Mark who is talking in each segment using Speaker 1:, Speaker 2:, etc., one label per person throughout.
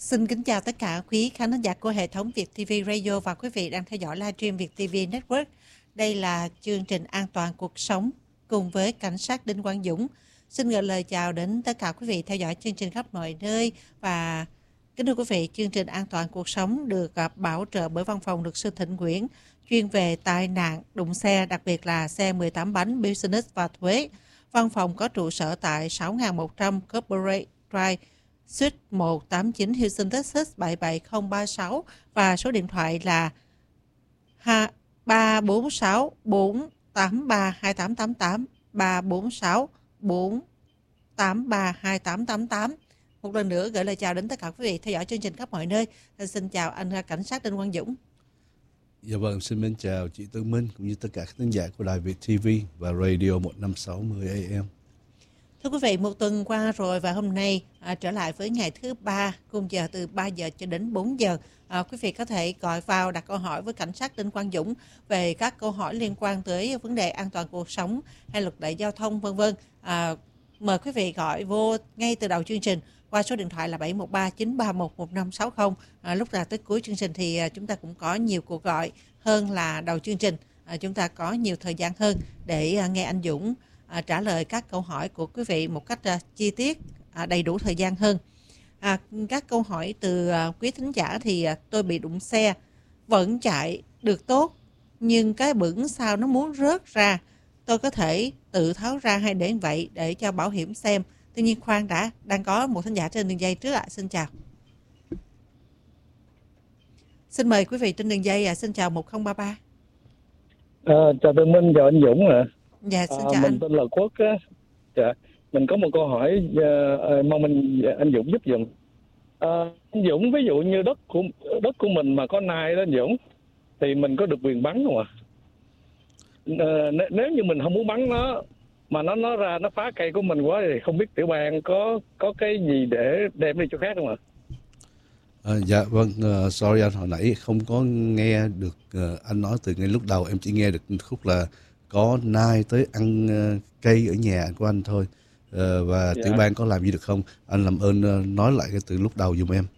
Speaker 1: Xin kính chào tất cả quý khán thính giả của hệ thống Việt TV Radio và quý vị đang theo dõi livestream Việt TV Network. Đây là chương trình An toàn cuộc sống cùng với cảnh sát Đinh Quang Dũng. Xin gửi lời chào đến tất cả quý vị theo dõi chương trình khắp mọi nơi. Và kính thưa quý vị, chương trình An toàn cuộc sống được bảo trợ bởi Văn phòng Luật sư Thịnh Nguyễn, chuyên về tai nạn, đụng xe, đặc biệt là xe 18 bánh, business và thuế. Văn phòng có trụ sở tại 6100 Corporate Drive, Suite 189 Houston, Texas 77036 và số điện thoại là 346 483 2888 346 483 2888. Một lần nữa gửi lời chào đến tất cả quý vị theo dõi chương trình khắp mọi nơi. Xin chào anh cảnh sát Đinh Quang Dũng.
Speaker 2: Dạ vâng, xin mến chào chị Tư Minh cũng như tất cả các khán giả của Đài Việt TV và Radio 1560 AM.
Speaker 1: Thưa quý vị, một tuần qua rồi và hôm nay trở lại với ngày thứ ba, khung giờ từ 3 giờ cho đến 4 giờ. Quý vị có thể gọi vào đặt câu hỏi với cảnh sát Đinh Quang Dũng về các câu hỏi liên quan tới vấn đề an toàn cuộc sống hay luật lệ giao thông v.v. Mời quý vị gọi vô ngay từ đầu chương trình qua số điện thoại là 713-931-1560. Lúc nào tới cuối chương trình thì chúng ta cũng có nhiều cuộc gọi hơn là đầu chương trình. Chúng ta có nhiều thời gian hơn để nghe anh Dũng trả lời các câu hỏi của quý vị một cách chi tiết, đầy đủ thời gian hơn. Các câu hỏi từ quý thính giả thì tôi bị đụng xe, vẫn chạy được tốt, nhưng cái bửng sau nó muốn rớt ra. Tôi có thể tự tháo ra hay để vậy để cho bảo hiểm xem? Tuy nhiên khoan đã, đang có một thính giả trên đường dây trước ạ. Xin chào. Xin mời quý vị trên đường dây. Xin chào 1033.
Speaker 3: Chào Tư Minh, chào anh Dũng ạ.
Speaker 1: Dạ, xin chào
Speaker 3: mình tên là Quốc á. Dạ, mình có một câu hỏi mong anh Dũng giúp giùm. Anh Dũng, ví dụ như đất của mình mà có nai đó anh Dũng, thì mình có được quyền bắn không ạ? Nếu như mình không muốn bắn nó mà nó ra nó phá cây của mình quá thì không biết tiểu bang có cái gì để đem đi chỗ khác không ạ?
Speaker 2: Dạ vâng, sorry anh, hồi nãy không có nghe được anh nói từ ngay lúc đầu, em chỉ nghe được khúc là có nai tới ăn cây ở nhà của anh thôi. Và tiểu bang có làm gì được không? Anh làm ơn nói lại cái từ lúc đầu giùm em.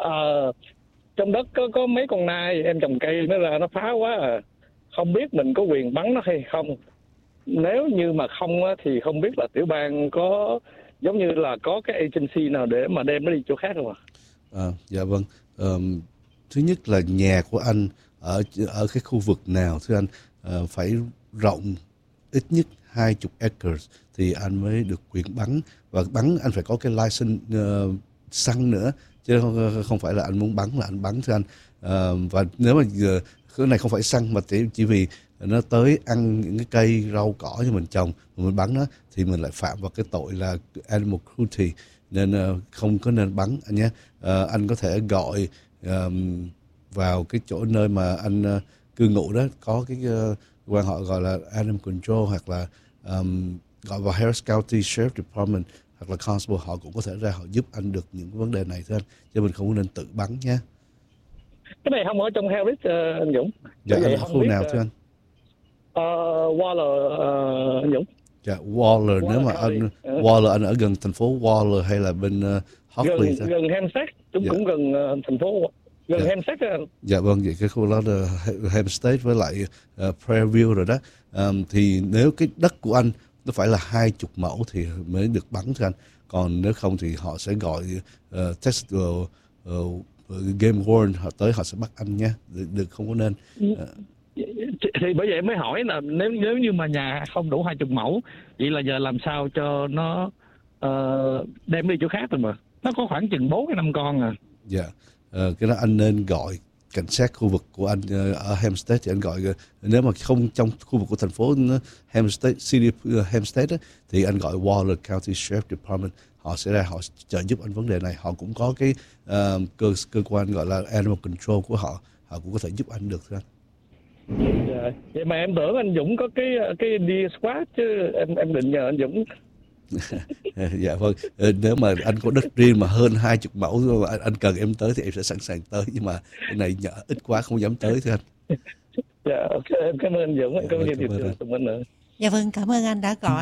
Speaker 3: Trong đất có mấy con nai, em trồng cây nó ra nó phá quá à. Không biết mình có quyền bắn nó hay không. Nếu như mà không thì không biết là tiểu bang có giống như là có cái agency nào để mà đem nó đi chỗ khác không ạ?
Speaker 2: Dạ vâng. Thứ nhất là nhà của anh ở cái khu vực nào thưa anh? Phải rộng ít nhất 20 acres thì anh mới được quyền bắn, và bắn anh phải có cái license săn nữa, chứ không phải là anh muốn bắn là anh bắn thưa anh. Và nếu mà cái này không phải săn mà chỉ vì nó tới ăn những cái cây rau cỏ như mình trồng mà mình bắn nó thì mình lại phạm vào cái tội là animal cruelty, nên không có nên bắn anh nhé. Anh có thể gọi vào cái chỗ nơi mà anh cư ngụ đó, có cái quan họ gọi là Animal Control, hoặc là gọi vào Harris County Sheriff Department hoặc là Constable, họ cũng có thể ra họ giúp anh được những vấn đề này thưa anh, chứ mình không nên tự bắn nhé.
Speaker 3: Cái này không ở trong Harris anh Dũng.
Speaker 2: Dạ, anh ở khu nào thưa anh?
Speaker 3: Waller anh Dũng.
Speaker 2: Dạ, Waller, nếu mà anh Waller anh ở gần thành phố Waller hay là bên Hockley?
Speaker 3: Gần Hempstead, cũng gần thành phố gần Hempstead.
Speaker 2: Dạ vâng, vậy cái khu đó là Hempstead với lại Prairie View rồi đó. Thì nếu cái đất của anh nó phải là 20 mẫu thì mới được bắn thưa anh. Còn nếu không thì họ sẽ gọi Texas Game Warden, họ tới họ sẽ bắt anh nha. Được không có nên.
Speaker 3: Thì bởi vậy mới hỏi là nếu như mà nhà không đủ 20 mẫu, vậy là giờ làm sao cho nó đem đi chỗ khác rồi mà. Nó có khoảng chừng 4-5 con à.
Speaker 2: Dạ, cái đó anh nên gọi cảnh sát khu vực của anh ở Hempstead thì anh gọi. Nếu mà không trong khu vực của thành phố Hempstead, City Hempstead thì anh gọi Waller County Sheriff Department, họ sẽ ra họ trợ giúp anh vấn đề này. Họ cũng có cái cơ quan gọi là Animal Control của họ cũng có thể giúp anh được thưa anh.
Speaker 3: Dạ. Vậy mà em tưởng anh Dũng có cái Deer Squad chứ em định nhờ anh Dũng.
Speaker 2: Dạ vâng, nếu mà anh có đất riêng mà hơn 20 mẫu anh cần em tới thì em sẽ sẵn sàng tới, nhưng mà cái này ít quá không dám tới thưa anh.
Speaker 3: Dạ, ok, em cảm ơn anh Dũng, cảm ơn chị Tùng Minh nữa.
Speaker 1: Dạ vâng, cảm ơn anh đã gọi.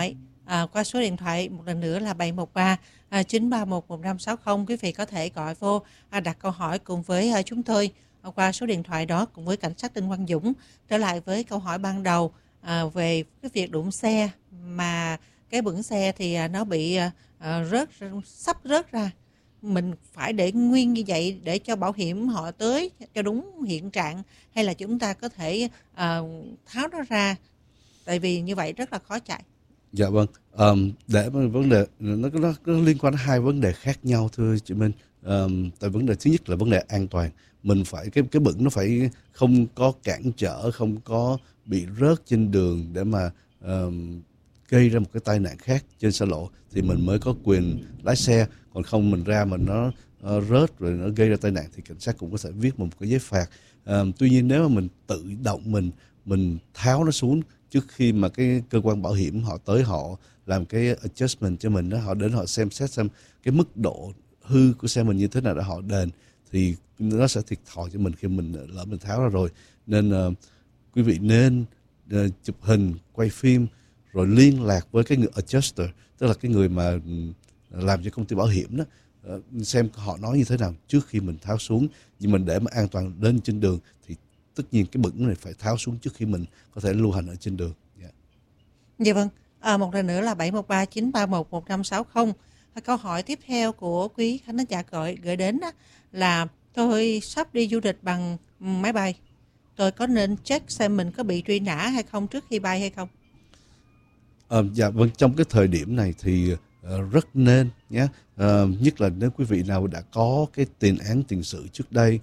Speaker 1: qua số điện thoại một lần nữa là 713 931 1560. Quý vị có thể gọi vô đặt câu hỏi cùng với chúng tôi qua số điện thoại đó cùng với cảnh sát Đinh Quang Dũng. Trở lại với câu hỏi ban đầu về cái việc đụng xe mà cái bửng xe thì nó bị sắp rớt ra. Mình phải để nguyên như vậy để cho bảo hiểm họ tới cho đúng hiện trạng, hay là chúng ta có thể tháo nó ra, tại vì như vậy rất là khó chạy.
Speaker 2: Dạ vâng, để mà vấn đề nó liên quan đến hai vấn đề khác nhau thưa chị Minh. Tại vấn đề thứ nhất là vấn đề an toàn, mình phải cái bửng nó phải không có cản trở, không có bị rớt trên đường để mà gây ra một cái tai nạn khác trên xa lộ thì mình mới có quyền lái xe. Còn không mình ra mà nó rớt rồi nó gây ra tai nạn thì cảnh sát cũng có thể viết một cái giấy phạt. Tuy nhiên nếu mà mình tự động mình tháo nó xuống trước khi mà cái cơ quan bảo hiểm họ tới, họ làm cái adjustment cho mình đó, họ đến họ xem xét xem cái mức độ hư của xe mình như thế nào để họ đền, thì nó sẽ thiệt thòi cho mình khi mình lỡ mình tháo ra rồi. Nên quý vị nên chụp hình, quay phim rồi liên lạc với cái người adjuster, tức là cái người mà làm cho công ty bảo hiểm đó, xem họ nói như thế nào trước khi mình tháo xuống. Nhưng mình để mà an toàn lên trên đường thì tất nhiên cái bửng này phải tháo xuống trước khi mình có thể lưu hành ở trên đường. Yeah.
Speaker 1: Dạ vâng, một lần nữa là 713 931 1560. Câu hỏi tiếp theo của quý khán giả gửi đến đó là tôi sắp đi du lịch bằng máy bay, tôi có nên check xem mình có bị truy nã hay không trước khi bay hay không?
Speaker 2: Dạ vâng, trong cái thời điểm này thì rất nên nhé, nhất là nếu quý vị nào đã có cái tiền án tiền sự trước đây,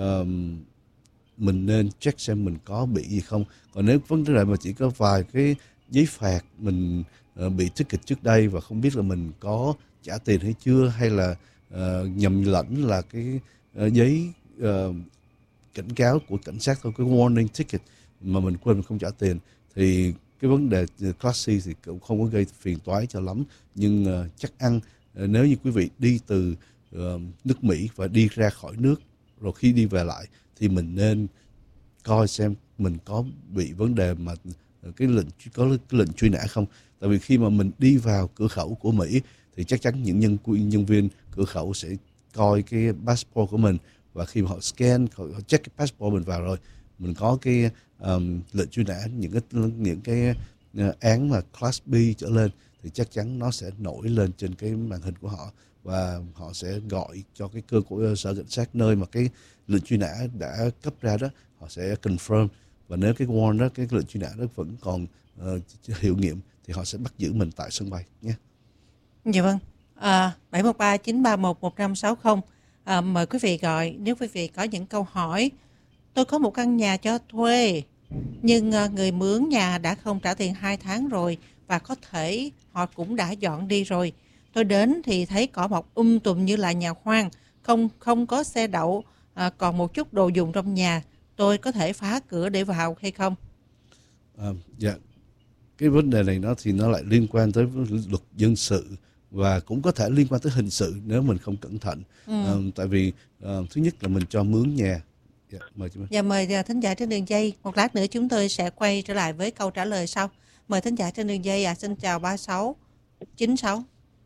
Speaker 2: mình nên check xem mình có bị gì không. Còn nếu vấn đề mà chỉ có vài cái giấy phạt, mình bị ticket trước đây và không biết là mình có trả tiền hay chưa, hay là nhầm lẫn là cái giấy cảnh cáo của cảnh sát thôi, cái warning ticket mà mình quên mình không trả tiền, thì cái vấn đề Class C thì cũng không có gây phiền toái cho lắm. Nhưng chắc ăn nếu như quý vị đi từ nước Mỹ và đi ra khỏi nước rồi khi đi về lại thì mình nên coi xem mình có bị vấn đề mà cái lệnh truy nã không. Tại vì khi mà mình đi vào cửa khẩu của Mỹ thì chắc chắn những nhân viên cửa khẩu sẽ coi cái passport của mình, và khi mà họ scan, họ check cái passport mình vào rồi, mình có cái lệnh truy nã, những cái án mà class B trở lên thì chắc chắn nó sẽ nổi lên trên cái màn hình của họ, và họ sẽ gọi cho cái cơ sở cảnh sát nơi mà cái lệnh truy nã đã cấp ra đó, họ sẽ confirm. Và nếu cái warrant đó, cái lệnh truy nã đó vẫn còn hiệu nghiệm thì họ sẽ bắt giữ mình tại sân bay nhé.
Speaker 1: Dạ vâng, 713 931 1560. Mời quý vị gọi nếu quý vị có những câu hỏi. Tôi có một căn nhà cho thuê, nhưng người mướn nhà đã không trả tiền 2 tháng rồi, và có thể họ cũng đã dọn đi rồi. Tôi đến thì thấy cỏ mọc tùm như là nhà hoang, không có xe đậu, còn một chút đồ dùng trong nhà. Tôi có thể phá cửa để vào hay không?
Speaker 2: Dạ, cái vấn đề này nó lại liên quan tới luật dân sự và cũng có thể liên quan tới hình sự nếu mình không cẩn thận. Tại vì thứ nhất là mình cho mướn nhà. Dạ, mời chị.
Speaker 1: Dạ, mời thính giả trên đường dây. Một lát nữa chúng tôi sẽ quay trở lại với câu trả lời sau. Mời thính giả trên đường dây. Xin chào 3696.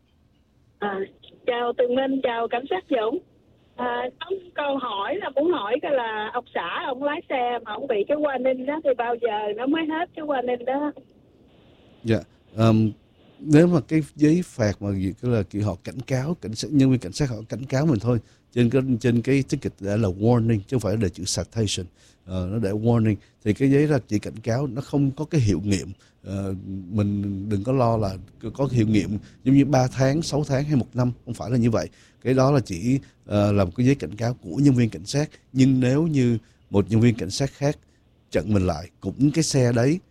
Speaker 4: Chào Tường Minh, chào cảnh sát Dũng. Có câu hỏi là muốn hỏi cái là ông xã ông lái xe mà ông bị cái warning đó thì bao giờ nó mới hết cái warning đó?
Speaker 2: Dạ, nếu mà cái giấy phạt mà cái là họ cảnh cáo, nhân viên cảnh sát họ cảnh cáo mình thôi, trên cái ticket đã là warning chứ không phải là chữ citation, nó để warning thì cái giấy là chỉ cảnh cáo, nó không có cái hiệu nghiệm. Mình đừng có lo là có hiệu nghiệm giống như 3 tháng, 6 tháng hay 1 năm, không phải là như vậy. Cái đó là chỉ là một cái giấy cảnh cáo của nhân viên cảnh sát. Nhưng nếu như một nhân viên cảnh sát khác chặn mình lại cũng cái xe đấy,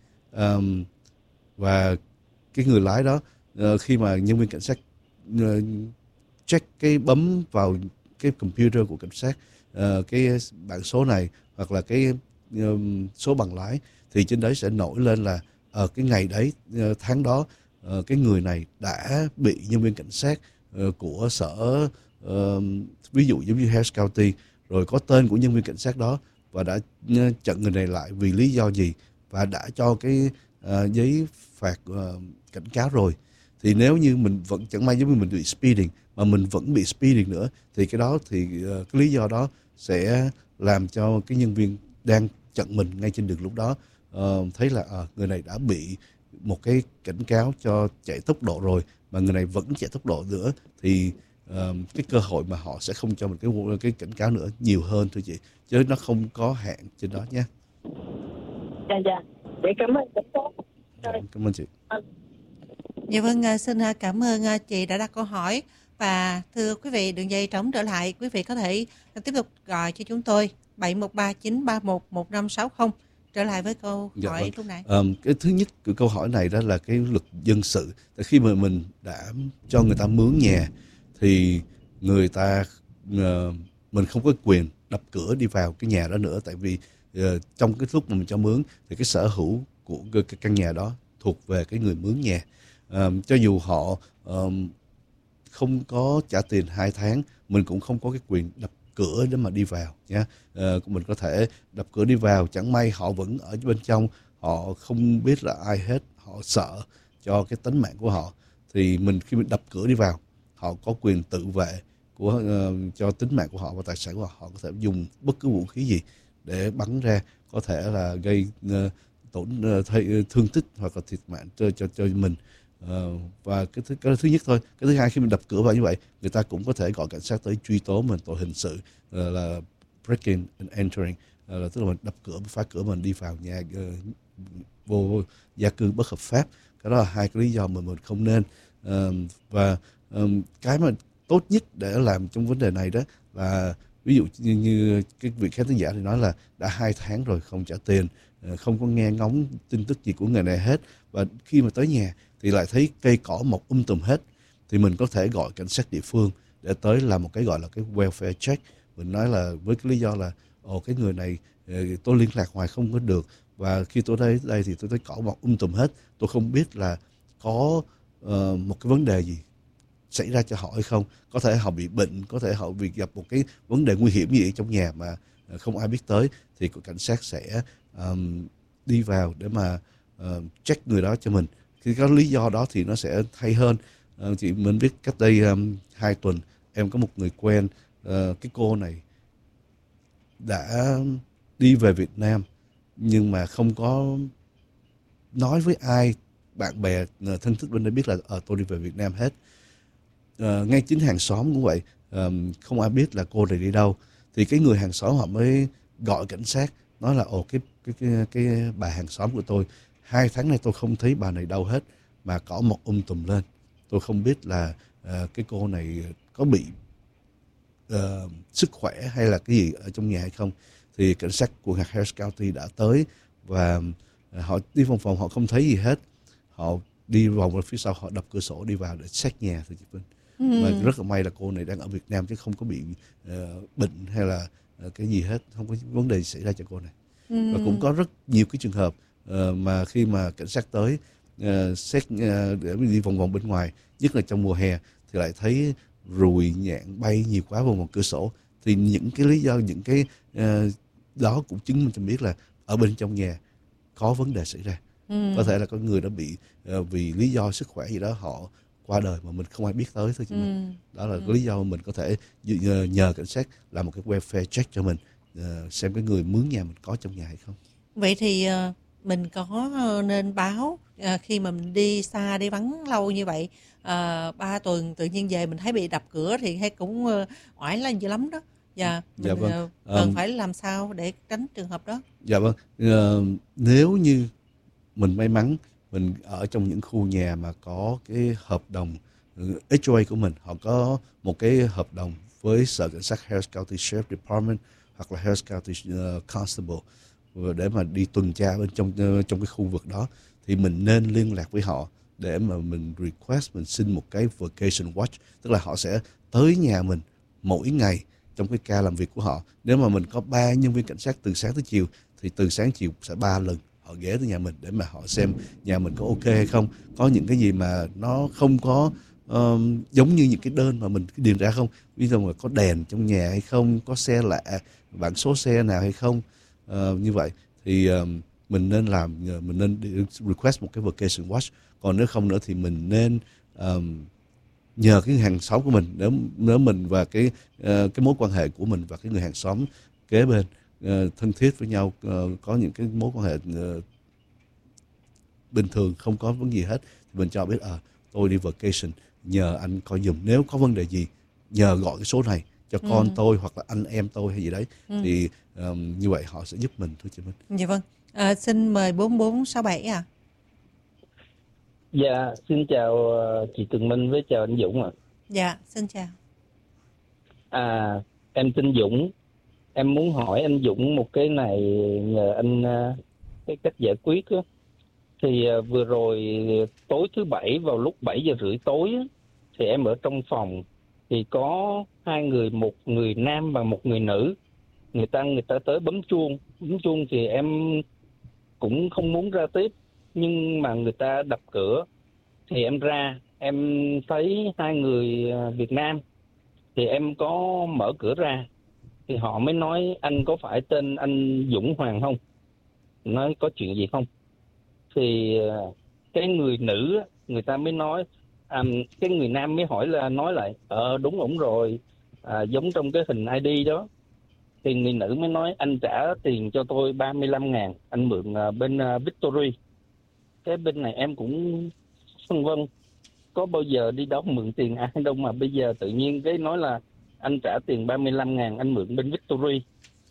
Speaker 2: và cái người lái đó, khi mà nhân viên cảnh sát check cái bấm vào cái computer của cảnh sát cái bảng số này hoặc là cái số bằng lái, thì trên đấy sẽ nổi lên là cái ngày đấy, tháng đó, cái người này đã bị nhân viên cảnh sát của sở, ví dụ giống như Harris County, rồi có tên của nhân viên cảnh sát đó và đã chặn người này lại vì lý do gì và đã cho cái giấy phạt cảnh cáo rồi. Thì nếu như mình vẫn chẳng may giống như mình bị speeding mà mình vẫn bị speeding nữa, thì cái đó thì cái lý do đó sẽ làm cho cái nhân viên đang chặn mình ngay trên đường lúc đó thấy là người này đã bị một cái cảnh cáo cho chạy tốc độ rồi mà người này vẫn chạy tốc độ nữa, thì cái cơ hội mà họ sẽ không cho mình cái cảnh cáo nữa nhiều hơn thôi chị, chứ nó không có hạn trên đó nhé.
Speaker 4: Dạ. Vậy cảm ơn cảnh sát.
Speaker 2: Cảm ơn chị.
Speaker 1: Dạ vâng, xin cảm ơn chị đã đặt câu hỏi. Và thưa quý vị, đường dây trống trở lại, quý vị có thể tiếp tục gọi cho chúng tôi 713-931-1560 trở lại với câu hỏi lúc nãy.
Speaker 2: Cái thứ nhất của câu hỏi này đó là cái luật dân sự. Tại khi mà mình đã cho người ta mướn nhà thì người ta mình không có quyền đập cửa đi vào cái nhà đó nữa, tại vì trong cái lúc mà mình cho mướn thì cái sở hữu của cái căn nhà đó thuộc về cái người mướn nhà. Cho dù họ không có trả tiền 2 tháng, mình cũng không có cái quyền đập cửa để mà đi vào nhé. Mình có thể đập cửa đi vào, chẳng may họ vẫn ở bên trong, họ không biết là ai hết, họ sợ cho cái tính mạng của họ, thì khi mình đập cửa đi vào, họ có quyền tự vệ cho tính mạng của họ và tài sản của họ. Họ có thể dùng bất cứ vũ khí gì để bắn ra, có thể là gây thương tích hoặc là thiệt mạng cho mình. Và cái thứ nhất thôi. Cái thứ hai, khi mình đập cửa vào như vậy, người ta cũng có thể gọi cảnh sát tới truy tố mình tội hình sự là breaking and entering, tức là mình đập cửa, phá cửa, mình đi vào nhà vô gia cư bất hợp pháp. Cái đó là hai cái lý do mà mình không nên. Và cái mà tốt nhất để làm trong vấn đề này đó là ví dụ như cái vị khán giả thì nói là đã 2 tháng rồi không trả tiền, không có nghe ngóng tin tức gì của người này hết, và khi mà tới nhà thì lại thấy cây cỏ mọc tùm hết, thì mình có thể gọi cảnh sát địa phương để tới làm một cái gọi là cái welfare check. Mình nói là với cái lý do là cái người này tôi liên lạc hoài không có được, và khi tôi tới đây thì tôi thấy cỏ mọc tùm hết, tôi không biết là có một cái vấn đề gì xảy ra cho họ hay không, có thể họ bị bệnh, có thể họ bị gặp một cái vấn đề nguy hiểm gì ở trong nhà mà không ai biết tới, thì cảnh sát sẽ đi vào để mà check người đó cho mình. Khi có lý do đó thì nó sẽ hay hơn. Chị mình biết cách đây 2 tuần em có một người quen, cái cô này đã đi về Việt Nam nhưng mà không có nói với ai, bạn bè thân thích bên đây biết là tôi đi về Việt Nam hết. Ngay chính hàng xóm cũng vậy, không ai biết là cô này đi đâu, thì cái người hàng xóm họ mới gọi cảnh sát, nói là cái bà hàng xóm của tôi 2 tháng nay tôi không thấy bà này đâu hết, mà cỏ mọc tùm lên, tôi không biết là cái cô này có bị sức khỏe hay là cái gì ở trong nhà hay không. Thì cảnh sát của Harris County đã tới và họ đi phòng họ không thấy gì hết, họ đi vòng vào phía sau, họ đập cửa sổ đi vào để xét nhà thôi chị Vinh. Mà rất là may là cô này đang ở Việt Nam chứ không có bị bệnh hay là cái gì hết, không có vấn đề xảy ra cho cô này. Và cũng có rất nhiều cái trường hợp mà khi mà cảnh sát tới xét để đi vòng vòng bên ngoài, nhất là trong mùa hè, thì lại thấy ruồi nhạn bay nhiều quá vào cửa sổ. Thì những cái lý do, những cái đó cũng chứng minh cho biết là ở bên trong nhà có vấn đề xảy ra. Có thể là có người đã bị vì lý do sức khỏe gì đó họ qua đời mà mình không ai biết tới thôi. Đó là cái lý do mình có thể nhờ cảnh sát làm một cái welfare check cho mình, xem cái người mướn nhà mình có trong nhà hay không.
Speaker 1: Vậy thì mình có nên báo khi mà mình đi xa, đi vắng lâu như vậy, 3 tuần tự nhiên về mình thấy bị đập cửa thì hay cũng oải lên dữ lắm đó. Mình
Speaker 2: vâng.
Speaker 1: cần phải làm sao để tránh trường hợp đó?
Speaker 2: Dạ vâng. Nếu như mình may mắn mình ở trong những khu nhà mà có cái hợp đồng HOA của mình, họ có một cái hợp đồng với sở cảnh sát Harris County Sheriff Department hoặc là Harris County Constable để mà đi tuần tra bên trong cái khu vực đó, thì mình nên liên lạc với họ để mà mình request, mình xin một cái vacation watch, tức là họ sẽ tới nhà mình mỗi ngày trong cái ca làm việc của họ. Nếu mà mình có 3 nhân viên cảnh sát từ sáng tới chiều thì từ sáng chiều sẽ 3 lần họ ghé tới nhà mình để mà họ xem nhà mình có ok hay không, có những cái gì mà nó không có giống như những cái đơn mà mình điền ra không, ví dụ là có đèn trong nhà hay không, có xe lạ, bản số xe nào hay không. Như vậy thì mình nên request một cái vacation watch. Còn nếu không nữa thì mình nên nhờ cái người hàng xóm của mình, nếu mình và cái mối quan hệ của mình và cái người hàng xóm kế bên thân thiết với nhau, có những cái mối quan hệ bình thường, không có vấn gì hết, thì mình cho biết tôi đi vacation, nhờ anh coi giùm, nếu có vấn đề gì nhờ gọi cái số này cho con tôi hoặc là anh em tôi hay gì đấy, thì như vậy họ sẽ giúp mình thôi chị Minh.
Speaker 1: Dạ vâng. Xin mời 4467 ạ.
Speaker 5: Dạ, xin chào chị Tường Minh với chào anh Dũng ạ.
Speaker 1: Dạ, xin chào.
Speaker 5: Em tên Dũng. Em muốn hỏi anh Dũng một cái này, nhờ anh cái cách giải quyết á. Thì vừa rồi tối thứ Bảy vào lúc 7:30 tối á, thì em ở trong phòng thì có hai người, một người nam và một người nữ. Người ta tới bấm chuông thì em cũng không muốn ra tiếp, nhưng mà người ta đập cửa thì em ra, em thấy hai người Việt Nam thì em có mở cửa ra thì họ mới nói anh có phải tên anh Dũng Hoàng không, nói có chuyện gì không. Thì cái người nữ người ta mới nói, cái người nam mới nói lại đúng ổng rồi, giống trong cái hình ID đó. Thì người nữ mới nói anh trả tiền cho tôi 35.000, anh mượn bên Victory. Cái bên này em cũng phân vân, có bao giờ đi đâu mượn tiền ai đâu mà bây giờ tự nhiên cái nói là anh trả tiền 35.000 anh mượn bên Victory.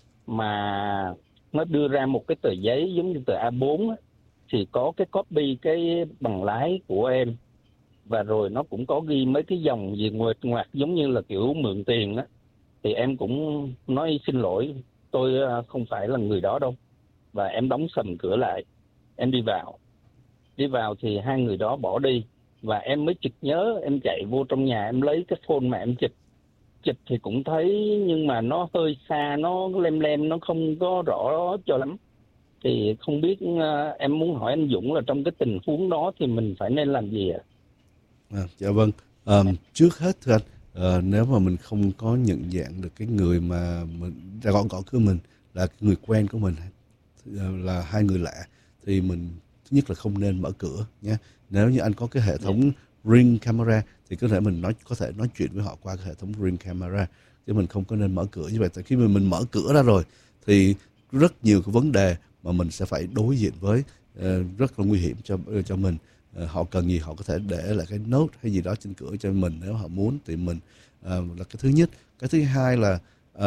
Speaker 5: Mà nó đưa ra một cái tờ giấy giống như tờ A4 á, thì có cái copy cái bằng lái của em, và rồi nó cũng có ghi mấy cái dòng gì nguệch ngoạc giống như là kiểu mượn tiền á. Thì em cũng nói xin lỗi, tôi không phải là người đó đâu, và em đóng sầm cửa lại. Em đi vào thì hai người đó bỏ đi, và em mới chực nhớ, em chạy vô trong nhà em lấy cái phone mà em chụp thì cũng thấy, nhưng mà nó hơi xa, nó lem nó không có rõ cho lắm. Thì không biết, em muốn hỏi anh Dũng là trong cái tình huống đó thì mình phải nên làm gì ạ?
Speaker 2: Dạ vâng. Trước hết thưa anh, nếu mà mình không có nhận dạng được cái người mà mình đã gõ cửa mình là cái người quen của mình, là hai người lạ, thì mình thứ nhất là không nên mở cửa nhé. Nếu như anh có cái hệ thống Ring camera thì mình có thể nói chuyện với họ qua cái hệ thống Ring camera, chứ mình không có nên mở cửa như vậy. Tại khi mà mình mở cửa ra rồi thì rất nhiều cái vấn đề mà mình sẽ phải đối diện với, rất là nguy hiểm cho mình. Họ cần gì họ có thể để lại cái note hay gì đó trên cửa cho mình nếu họ muốn, thì mình là cái thứ nhất. Cái thứ hai là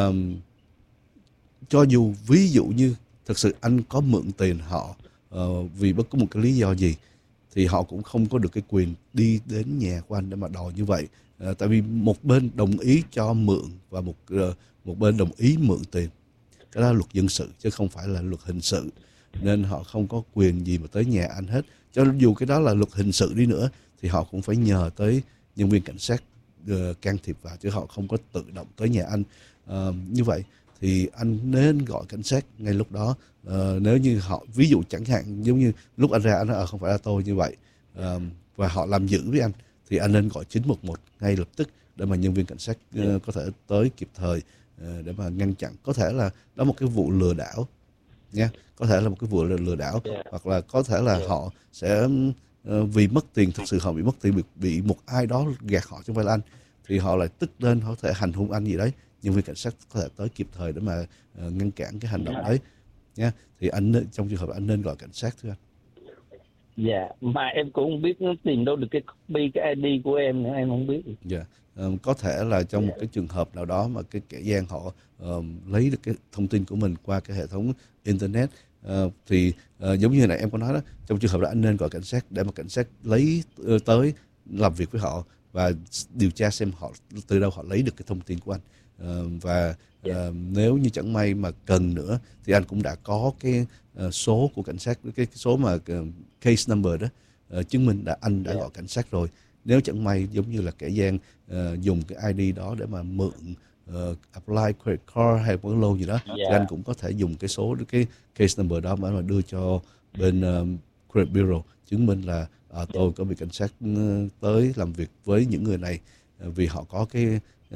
Speaker 2: cho dù ví dụ như thực sự anh có mượn tiền họ vì bất cứ một cái lý do gì, thì họ cũng không có được cái quyền đi đến nhà của anh để mà đòi như vậy. Tại vì một bên đồng ý cho mượn và một bên đồng ý mượn tiền, cái đó là luật dân sự chứ không phải là luật hình sự, nên họ không có quyền gì mà tới nhà anh hết. Cho dù cái đó là luật hình sự đi nữa thì họ cũng phải nhờ tới nhân viên cảnh sát can thiệp vào, chứ họ không có tự động tới nhà anh. Như vậy thì anh nên gọi cảnh sát ngay lúc đó. Nếu như họ, ví dụ chẳng hạn giống như lúc anh ra anh nói không phải là tôi như vậy, và họ làm dữ với anh, thì anh nên gọi 911 ngay lập tức để mà nhân viên cảnh sát có thể tới kịp thời để mà ngăn chặn. Có thể là đó một cái vụ lừa đảo nha, có thể là một cái vụ lừa đảo, hoặc là có thể là họ sẽ vì mất tiền, thực sự họ bị mất tiền, bị một ai đó gạt họ, chứ không phải là anh, thì họ lại tức lên, họ có thể hành hung anh gì đấy. Nhân viên cảnh sát có thể tới kịp thời để mà ngăn cản cái hành động đấy nha. Thì anh nên, trong trường hợp anh nên gọi cảnh sát thưa anh.
Speaker 5: Dạ, mà em cũng không biết tìm đâu được cái copy cái ID của em nữa, em không biết.
Speaker 2: Dạ, có thể là trong một cái trường hợp nào đó mà cái kẻ gian họ lấy được cái thông tin của mình qua cái hệ thống internet, thì giống như này em có nói đó, trong trường hợp đó anh nên gọi cảnh sát để mà cảnh sát lấy tới làm việc với họ và điều tra xem họ từ đâu họ lấy được cái thông tin của anh. Và nếu như chẳng may mà cần nữa thì anh cũng đã có cái số của cảnh sát, cái số mà case number đó, chứng minh anh đã gọi cảnh sát rồi. Nếu chẳng may giống như là kẻ gian dùng cái ID đó để mà mượn apply credit card hay một loan gì đó, thì anh cũng có thể dùng cái số, cái case number đó mà đưa cho bên credit bureau chứng minh là tôi có bị cảnh sát tới làm việc với những người này vì họ có cái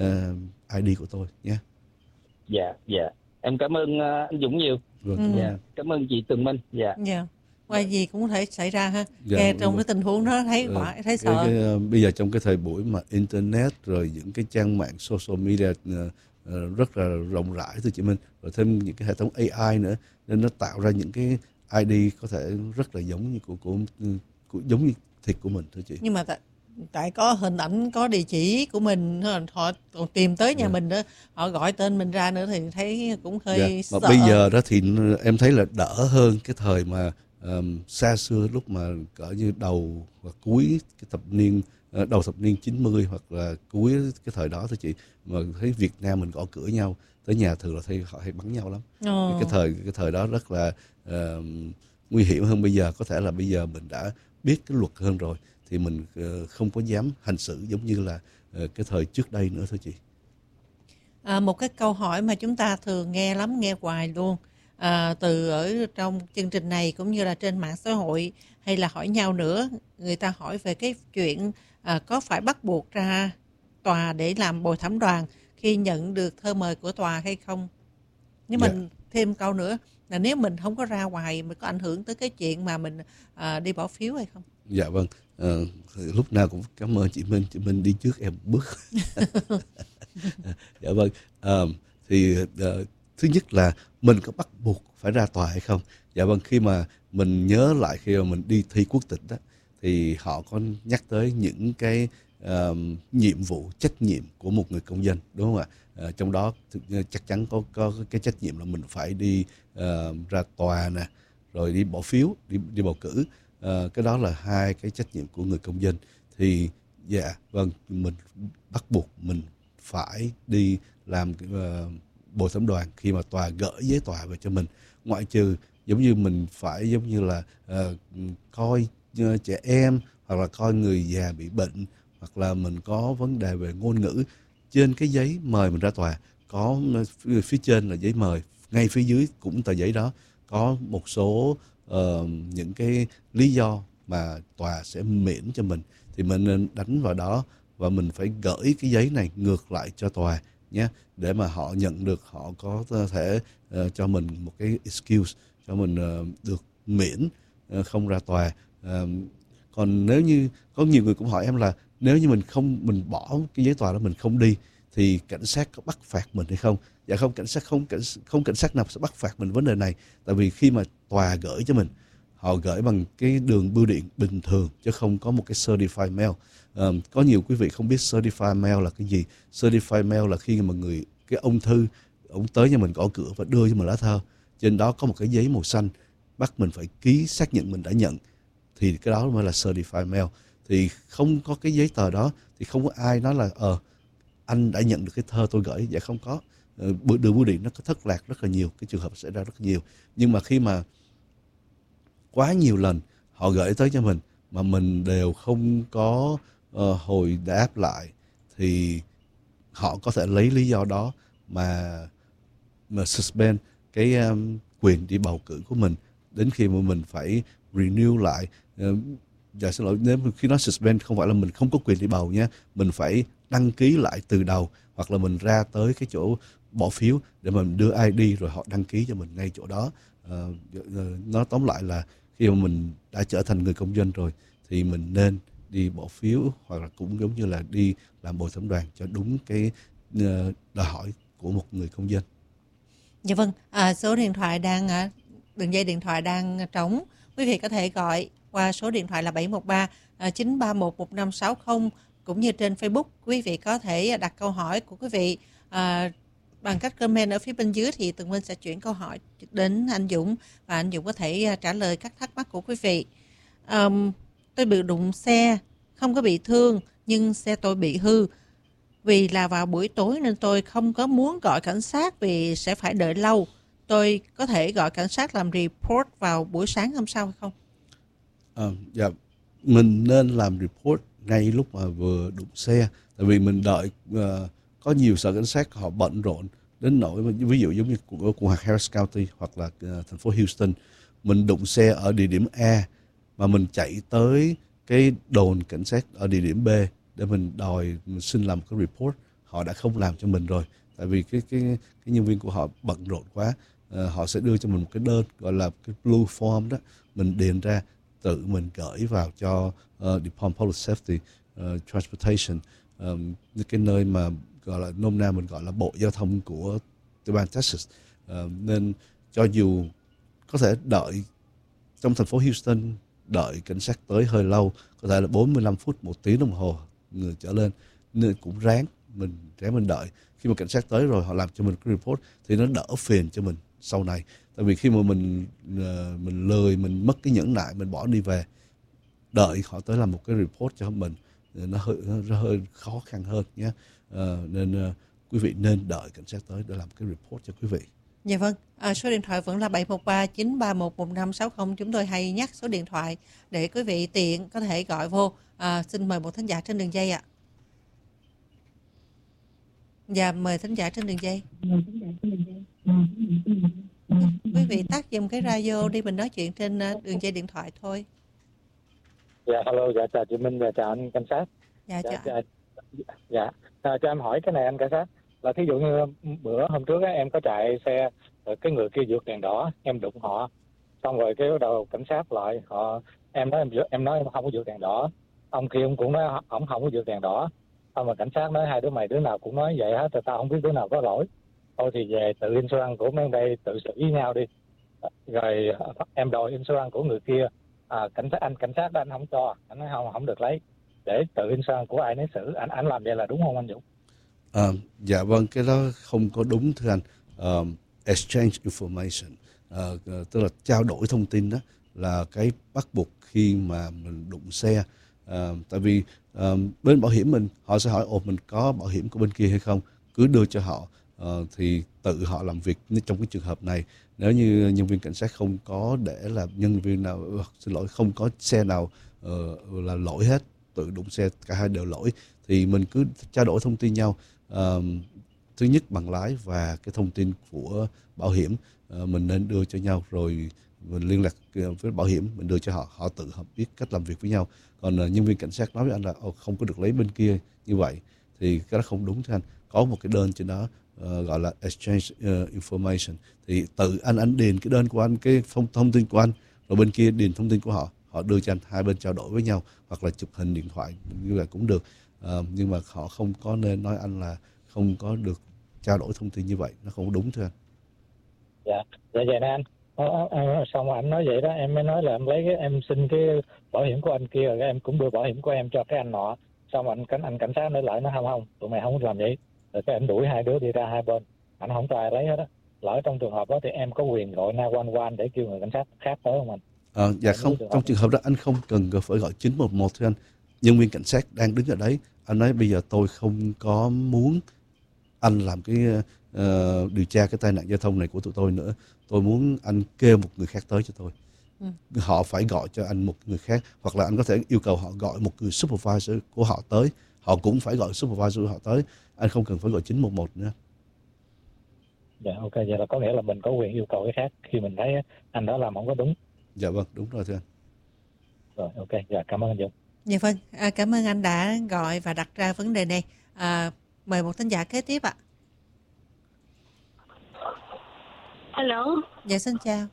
Speaker 2: ID của tôi nhé.
Speaker 5: Dạ, em cảm ơn anh Dũng nhiều. Dạ, cảm ơn chị Tường Minh. Dạ.
Speaker 1: Ngoài gì cũng có thể xảy ra ha.
Speaker 2: Dạ,
Speaker 1: Nghe
Speaker 2: đúng
Speaker 1: trong
Speaker 2: rồi.
Speaker 1: cái tình huống đó thấy thấy sợ.
Speaker 2: Bây giờ trong cái thời buổi mà internet rồi những cái trang mạng social media rất là rộng rãi thưa chị Minh, rồi thêm những cái hệ thống AI nữa, nên nó tạo ra những cái ID có thể rất là giống như của giống như thiệt của mình thưa chị.
Speaker 1: Nhưng mà tại có hình ảnh, có địa chỉ của mình, họ còn tìm tới nhà mình đó, họ gọi tên mình ra nữa thì thấy cũng hơi
Speaker 2: Mà
Speaker 1: sợ.
Speaker 2: bây giờ đó thì em thấy là đỡ hơn cái thời mà xa xưa, lúc mà cỡ như đầu và cuối cái đầu thập niên 90 hoặc là cuối cái thời đó thôi chị, mà thấy Việt Nam mình gõ cửa nhau tới nhà thường là họ hay bắn nhau lắm. Cái thời đó rất là nguy hiểm hơn bây giờ. Có thể là bây giờ mình đã biết cái luật hơn rồi thì mình không có dám hành xử giống như là cái thời trước đây nữa thôi chị.
Speaker 1: Một cái câu hỏi mà chúng ta thường nghe lắm, nghe hoài luôn, từ ở trong chương trình này cũng như là trên mạng xã hội hay là hỏi nhau nữa, người ta hỏi về cái chuyện có phải bắt buộc ra tòa để làm bồi thẩm đoàn khi nhận được thư mời của tòa hay không? Nếu mình thêm câu nữa là nếu mình không có ra ngoài, mình có ảnh hưởng tới cái chuyện mà mình đi bỏ phiếu hay không?
Speaker 2: Dạ vâng, lúc nào cũng cảm ơn chị Minh đi trước em một bước. Dạ vâng, thì thứ nhất là mình có bắt buộc phải ra tòa hay không? Dạ vâng, khi mà mình nhớ lại khi mà mình đi thi quốc tịch đó, thì họ có nhắc tới những cái nhiệm vụ, trách nhiệm của một người công dân, đúng không ạ? Trong đó chắc chắn có cái trách nhiệm là mình phải đi ra tòa nè, rồi đi bỏ phiếu, đi bầu cử. Cái đó là hai cái trách nhiệm của người công dân. Thì dạ vâng, mình bắt buộc mình phải đi làm bồi thẩm đoàn khi mà tòa gửi giấy tòa về cho mình, ngoại trừ giống như mình phải giống như là coi trẻ em hoặc là coi người già bị bệnh, hoặc là mình có vấn đề về ngôn ngữ. Trên cái giấy mời mình ra tòa có phía trên là giấy mời, ngay phía dưới cũng tờ giấy đó có một số những cái lý do mà tòa sẽ miễn cho mình, thì mình nên đánh vào đó và mình phải gửi cái giấy này ngược lại cho tòa nhé, để mà họ nhận được, họ có thể cho mình một cái excuse, cho mình được miễn không ra tòa. Còn nếu như có nhiều người cũng hỏi em là nếu như mình bỏ cái giấy tòa đó, mình không đi thì cảnh sát có bắt phạt mình hay không? Dạ không, cảnh sát nào sẽ bắt phạt mình vấn đề này, tại vì khi mà tòa gửi cho mình, họ gửi bằng cái đường bưu điện bình thường chứ không có một cái certified mail. Có nhiều quý vị không biết certified mail là cái gì. Certified mail là khi mà cái ông thư ông tới nhà mình gõ cửa và đưa cho mình lá thơ, trên đó có một cái giấy màu xanh, bắt mình phải ký xác nhận mình đã nhận, thì cái đó mới là certified mail. Thì không có cái giấy tờ đó thì không có ai nói là anh đã nhận được cái thơ tôi gửi. Dạ không có. Đường bưu điện nó có thất lạc rất là nhiều, cái trường hợp xảy ra rất nhiều. Nhưng mà khi mà quá nhiều lần họ gửi tới cho mình mà mình đều không có hồi đáp lại, thì họ có thể lấy lý do đó mà suspend cái quyền đi bầu cử của mình đến khi mà mình phải renew lại. Dạ xin lỗi, nếu khi nói suspend không phải là mình không có quyền đi bầu nha, mình phải đăng ký lại từ đầu, hoặc là mình ra tới cái chỗ bỏ phiếu để mình đưa ID rồi họ đăng ký cho mình ngay chỗ đó. Nói tóm lại là khi mà mình đã trở thành người công dân rồi thì mình nên đi bỏ phiếu, hoặc là cũng giống như là đi làm bồi thẩm đoàn cho đúng cái đòi hỏi của một người công dân.
Speaker 1: Dạ vâng, số điện thoại đường dây điện thoại đang trống. Quý vị có thể gọi qua số điện thoại là 713 931 1560, cũng như trên Facebook quý vị có thể đặt câu hỏi của quý vị bằng cách comment ở phía bên dưới, thì Tường Minh sẽ chuyển câu hỏi đến anh Dũng và anh Dũng có thể trả lời các thắc mắc của quý vị. Tôi bị đụng xe, không có bị thương nhưng xe tôi bị hư. Vì là vào buổi tối nên tôi không có muốn gọi cảnh sát vì sẽ phải đợi lâu. Tôi có thể gọi cảnh sát làm report vào buổi sáng hôm sau hay không?
Speaker 2: Dạ, mình nên làm report ngay lúc mà vừa đụng xe. Tại vì mình đợi, có nhiều sở cảnh sát họ bận rộn đến nỗi, ví dụ giống như của Harris County hoặc là thành phố Houston, mình đụng xe ở địa điểm A mà mình chạy tới cái đồn cảnh sát ở địa điểm B để mình xin làm cái report, họ đã không làm cho mình rồi. Tại vì cái nhân viên của họ bận rộn quá. Họ sẽ đưa cho mình một cái đơn gọi là cái blue form đó, mình điền ra, tự mình gửi vào cho Department of Public Safety, Transportation, cái nơi mà gọi là nôm na mình gọi là Bộ Giao thông của tiểu bang Texas. Nên cho dù có thể đợi trong thành phố Houston, đợi cảnh sát tới hơi lâu, có thể là 45 phút, 1 tiếng đồng hồ người trở lên, nên cũng ráng mình đợi. Khi mà cảnh sát tới rồi họ làm cho mình cái report thì nó đỡ phiền cho mình sau này. Tại vì khi mà mình lười, mình mất cái nhẫn nại, mình bỏ đi về, đợi họ tới làm một cái report cho mình, nó hơi khó khăn hơn nhé. Nên quý vị nên đợi cảnh sát tới để làm cái report cho quý vị.
Speaker 1: Dạ vâng, số điện thoại vẫn là 713-931-1560. Chúng tôi hay nhắc số điện thoại để quý vị tiện có thể gọi vô. Xin mời một thính giả trên đường dây ạ. Dạ, mời thính giả trên đường dây. Quý vị tắt giùm cái radio đi, mình nói chuyện trên đường dây điện thoại thôi.
Speaker 6: Dạ, hello, dạ, chào chị Minh và chào anh cảnh sát.
Speaker 1: Dạ,
Speaker 6: Dạ, cho em hỏi cái này anh cảnh sát, là thí dụ như bữa hôm trước em có chạy xe, rồi cái người kia vượt đèn đỏ, em đụng họ, xong rồi cái đầu cảnh sát lại, em nói em không có vượt đèn đỏ, ông kia ông cũng nói ông không có vượt đèn đỏ, xong rồi cảnh sát nói hai đứa mày đứa nào cũng nói vậy hết, rồi tao không biết đứa nào có lỗi, thôi thì về tự insurance của mấy đây tự xử với nhau đi, rồi em đòi insurance của người kia, cảnh sát đó anh không cho, anh nói không được lấy, để tự insurance của ai nấy xử, anh làm vậy là đúng không anh Dũng?
Speaker 2: Dạ vâng, cái đó không có đúng thưa anh. Exchange information, tức là trao đổi thông tin, đó là cái bắt buộc khi mà mình đụng xe. Tại vì bên bảo hiểm họ sẽ hỏi mình có bảo hiểm của bên kia hay không, cứ đưa cho họ, thì tự họ làm việc. Trong cái trường hợp này, nếu như nhân viên cảnh sát không có để là nhân viên nào, không có xe nào là lỗi hết, tự đụng xe cả hai đều lỗi, thì mình cứ trao đổi thông tin nhau. Thứ nhất bằng lái và cái thông tin của bảo hiểm mình nên đưa cho nhau, rồi mình liên lạc với bảo hiểm, mình đưa cho họ tự họ biết cách làm việc với nhau. Còn nhân viên cảnh sát nói với anh là không có được lấy bên kia như vậy, thì cái đó không đúng thưa anh. Có một cái đơn trên đó gọi là exchange information, thì tự anh điền cái đơn của anh, cái thông tin của anh, rồi bên kia điền thông tin của họ đưa cho anh, hai bên trao đổi với nhau, hoặc là chụp hình điện thoại như vậy cũng được. Nhưng mà họ không có nên nói anh là không có được trao đổi thông tin như vậy, nó không đúng thưa anh.
Speaker 6: Dạ vậy nè anh. Xong rồi anh nói vậy đó, em mới nói là em lấy em xin cái bảo hiểm của anh kia, rồi em cũng đưa bảo hiểm của em cho cái anh nọ. Xong rồi anh cảnh sát nói lại, nó không, tụi mày không làm vậy. Rồi cái anh đuổi hai đứa đi ra hai bên, anh không cho ai lấy hết á. Lỡ trong trường hợp đó thì em có quyền gọi 911 để kêu người cảnh sát khác tới không anh?
Speaker 2: Dạ không, trong trường hợp đó anh không cần phải gọi 911 thưa anh. Nhân viên cảnh sát đang đứng ở đấy, anh nói bây giờ tôi không có muốn anh làm cái điều tra cái tai nạn giao thông này của tụi tôi nữa, tôi muốn anh kêu một người khác tới cho tôi. Họ phải gọi cho anh một người khác, hoặc là anh có thể yêu cầu họ gọi một người supervisor của họ tới, họ cũng phải gọi supervisor của họ tới, anh không cần phải gọi 911 nữa.
Speaker 6: Dạ ok, vậy là có nghĩa là mình có quyền yêu cầu cái khác khi mình thấy anh đó làm không có đúng.
Speaker 2: Dạ vâng, đúng rồi thưa anh.
Speaker 6: Rồi ok, dạ cảm ơn anh Dũng.
Speaker 1: Dạ vâng, cảm ơn anh đã gọi và đặt ra vấn đề này. Mời một thính giả kế tiếp ạ.
Speaker 4: Alo.
Speaker 1: Dạ xin chào.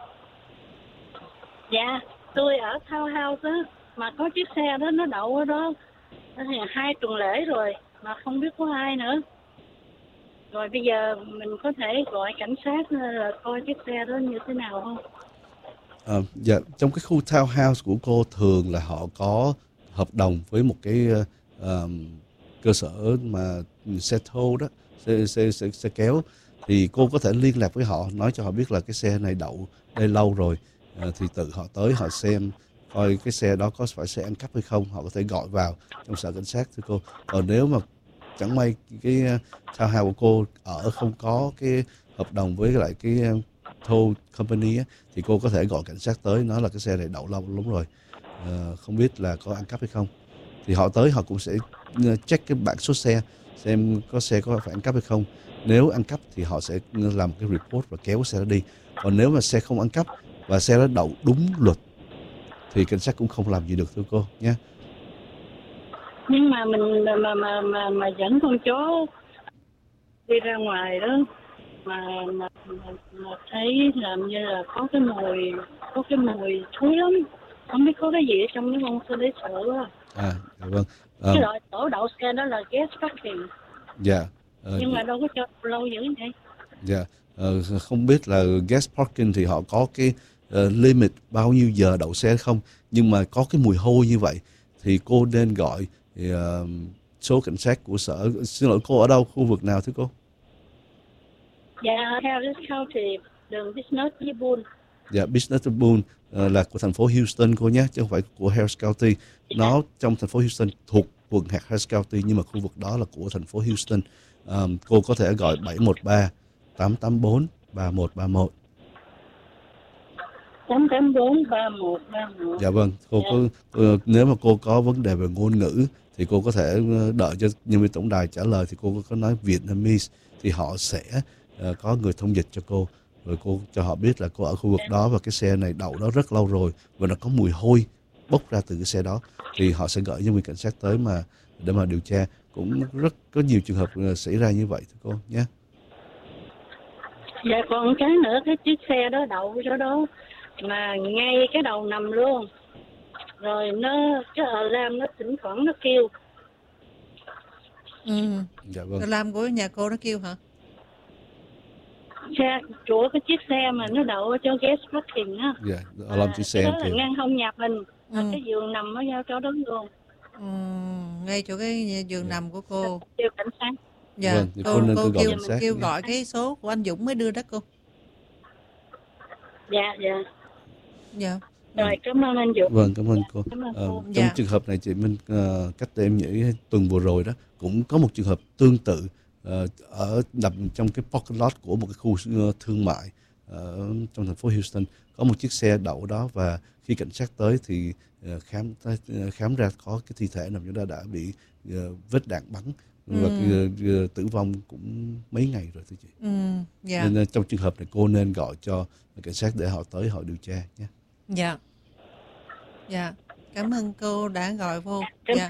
Speaker 4: Dạ, tôi ở townhouse đó, mà có chiếc xe đó nó đậu ở đó 2 tuần lễ rồi mà không biết có ai nữa. Rồi bây giờ mình có thể gọi cảnh sát là coi chiếc xe đó như thế nào không?
Speaker 2: Dạ, trong cái khu townhouse của cô thường là họ có hợp đồng với một cái cơ sở mà xe thô đó, xe kéo, thì cô có thể liên lạc với họ, nói cho họ biết là cái xe này đậu đây lâu rồi, thì tự họ tới họ xem coi cái xe đó có phải xe ăn cắp hay không, họ có thể gọi vào trong sở cảnh sát thưa cô. Còn nếu mà chẳng may cái townhouse của cô ở không có cái hợp đồng với lại cái tow company á, thì cô có thể gọi cảnh sát tới nói là cái xe này đậu lâu lắm rồi, không biết là có ăn cắp hay không, thì họ tới họ cũng sẽ check cái bảng số xe xem có xe có phải ăn cắp hay không. Nếu ăn cắp thì họ sẽ làm cái report và kéo xe đó đi. Còn nếu mà xe không ăn cắp và xe đó đậu đúng luật thì cảnh sát cũng không làm gì được thưa cô nhé.
Speaker 4: Nhưng mà mình mà dẫn con chó đi ra ngoài đó mà mà thấy làm như là có cái mùi thúi lắm, không biết có cái gì ở trong cái con xe để sợ quá.
Speaker 2: Dạ vâng.
Speaker 4: Cái loại tổ đậu xe đó là gas parking,
Speaker 2: Dạ.
Speaker 4: nhưng mà đâu có cho lâu dữ vậy.
Speaker 2: Dạ. Không biết là guest parking thì họ có cái limit bao nhiêu giờ đậu xe không, nhưng mà có cái mùi hôi như vậy thì cô nên gọi số cảnh sát của sở. Xin lỗi, cô ở đâu, khu vực nào thưa cô?
Speaker 4: Dạ, Harris County, đường Business với Boone.
Speaker 2: Dạ, Business Boone là của thành phố Houston cô nhé, chứ không phải của Harris County. Nó trong thành phố Houston thuộc quận hạt Harris County, nhưng mà khu vực đó là của thành phố Houston. Cô có thể gọi 713-884-3131.
Speaker 4: 884-3131.
Speaker 2: Dạ vâng, cô có nếu mà cô có vấn đề về ngôn ngữ thì cô có thể đợi cho nhân viên tổng đài trả lời, thì cô có nói Vietnamese thì họ sẽ có người thông dịch cho cô, rồi cô cho họ biết là cô ở khu vực đó và cái xe này đậu đó rất lâu rồi và nó có mùi hôi bốc ra từ cái xe đó, thì họ sẽ gửi nhân viên cảnh sát tới để mà điều tra. Cũng rất có nhiều trường hợp xảy ra như vậy thưa cô nhé.
Speaker 4: Dạ, còn cái nữa, cái chiếc xe đó đậu chỗ đó mà ngay cái đầu nằm luôn, rồi cái alarm nó thỉnh thoảng nó kêu.
Speaker 2: Dạ vâng.
Speaker 1: Alarm của nhà cô nó kêu hả?
Speaker 4: Xe của cái chiếc xe mà nó đậu ở chỗ gas parking á.
Speaker 2: Dạ, alarm chiếc xe
Speaker 4: đó là
Speaker 2: kêu.
Speaker 4: ngang hông nhà mình, cái giường nằm ở giao chỗ đó luôn.
Speaker 1: Ngay chỗ cái giường nằm của cô.
Speaker 4: Kêu cảnh sát.
Speaker 1: Dạ,
Speaker 2: Vâng,
Speaker 1: cô kêu gọi cái số của anh Dũng mới đưa đó cô.
Speaker 4: Dạ.
Speaker 1: Dạ.
Speaker 4: Rồi, cảm ơn anh Dũng.
Speaker 2: Vâng, cảm ơn cô. Trong
Speaker 1: Dạ.
Speaker 2: trường hợp này chị Minh, cách đây em nghĩ tuần vừa rồi đó cũng có một trường hợp tương tự ở nằm trong cái parking lot của một cái khu thương mại trong thành phố Houston. Có một chiếc xe đậu đó và khi cảnh sát tới thì khám ra có cái thi thể nằm chỗ đó đã bị vết đạn bắn và tử vong cũng mấy ngày rồi thưa chị. Nên trong trường hợp này cô nên gọi cho cảnh sát để họ tới họ điều tra nhé.
Speaker 1: Dạ, cảm ơn cô đã gọi vô.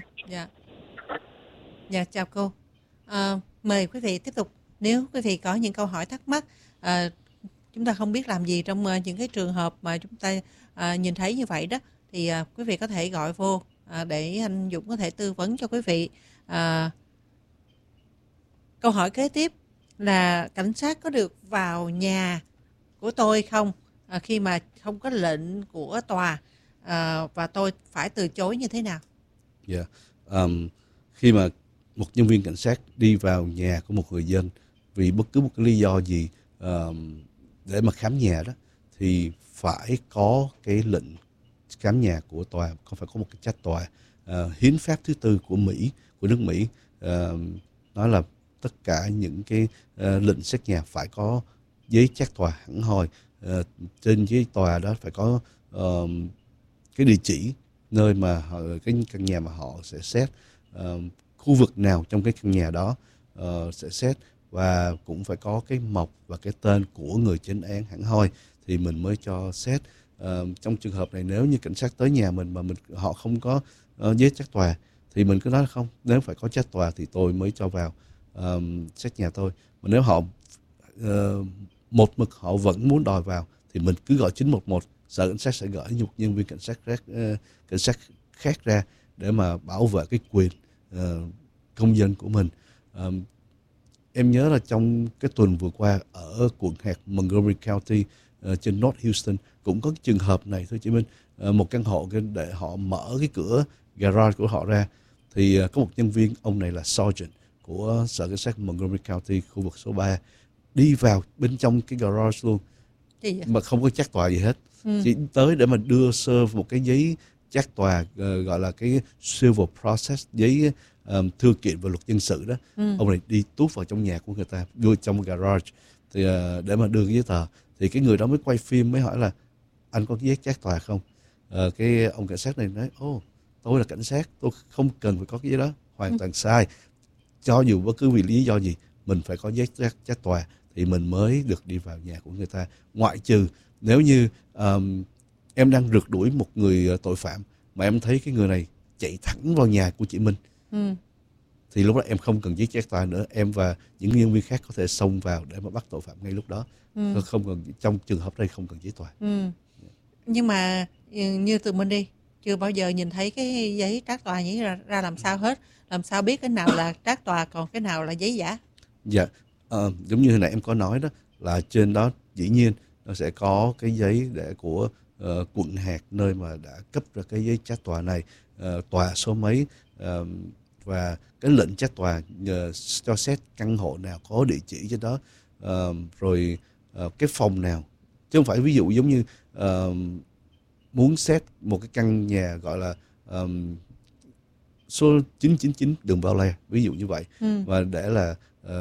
Speaker 1: Dạ, chào cô. Mời quý vị tiếp tục. Nếu quý vị có những câu hỏi thắc mắc, chúng ta không biết làm gì trong những cái trường hợp mà chúng ta nhìn thấy như vậy đó, thì quý vị có thể gọi vô để anh Dũng có thể tư vấn cho quý vị. Câu hỏi kế tiếp là cảnh sát có được vào nhà của tôi không khi mà không có lệnh của tòa, và tôi phải từ chối như thế nào?
Speaker 2: Dạ, khi mà một nhân viên cảnh sát đi vào nhà của một người dân vì bất cứ một cái lý do gì để mà khám nhà đó, thì phải có cái lệnh khám nhà của tòa, phải có một cái trách tòa. Hiến pháp thứ 4 của Mỹ, của nước Mỹ nói là tất cả những cái lệnh xét nhà phải có giấy trách tòa hẳn hoi. Trên giấy tòa đó phải có cái địa chỉ nơi mà cái căn nhà mà họ sẽ xét, khu vực nào trong cái căn nhà đó sẽ xét, và cũng phải có cái mộc và cái tên của người chánh án hẳn hoi thì mình mới cho xét. Trong trường hợp này nếu như cảnh sát tới nhà mình mà họ không có giấy trách tòa thì mình cứ nói là không, nếu phải có trách tòa thì tôi mới cho vào xét nhà tôi. Mà nếu họ một mực họ vẫn muốn đòi vào thì mình cứ gọi 911, sở cảnh sát sẽ gửi một nhân viên cảnh sát khác ra để mà bảo vệ cái quyền công dân của mình. Em nhớ là trong cái tuần vừa qua ở quận hạt Montgomery County trên North Houston cũng có cái trường hợp này thôi chị Minh. Một căn hộ để họ mở cái cửa garage của họ ra thì có một nhân viên, ông này là Sergeant của sở cảnh sát Montgomery County khu vực số 3, đi vào bên trong cái garage luôn mà không có trách tòa gì hết. Chỉ tới để mà đưa serve một cái giấy trách tòa, gọi là cái civil process, giấy thư kiện về luật dân sự đó. Ông này đi tuốt vào trong nhà của người ta, đưa trong garage thì để mà đưa cái giấy tờ, thì cái người đó mới quay phim, mới hỏi là anh có cái giấy trách tòa không? Cái ông cảnh sát này nói tôi là cảnh sát, tôi không cần phải có cái giấy đó. Hoàn toàn sai. Cho dù bất cứ vì lý do gì mình phải có giấy trách tòa thì mình mới được đi vào nhà của người ta, ngoại trừ nếu như em đang rượt đuổi một người tội phạm mà em thấy cái người này chạy thẳng vào nhà của chị Minh thì lúc đó em không cần giết chết tòa nữa, em và những nhân viên khác có thể xông vào để mà bắt tội phạm ngay lúc đó. Không cần, trong trường hợp đây không cần giấy tòa.
Speaker 1: Nhưng mà như tụi mình đi, chưa bao giờ nhìn thấy cái giấy trác tòa như ra làm sao hết, làm sao biết cái nào là trác tòa còn cái nào là giấy giả?
Speaker 2: Dạ, giống như hồi nãy em có nói đó, là trên đó dĩ nhiên nó sẽ có cái giấy để của quận hạt nơi mà đã cấp ra cái giấy trác tòa này, tòa số mấy, và cái lệnh trác tòa cho xét căn hộ nào có địa chỉ trên đó, rồi cái phòng nào, chứ không phải ví dụ giống như muốn xét một cái căn nhà gọi là số 999 đường Bao Le, ví dụ như vậy. Và để là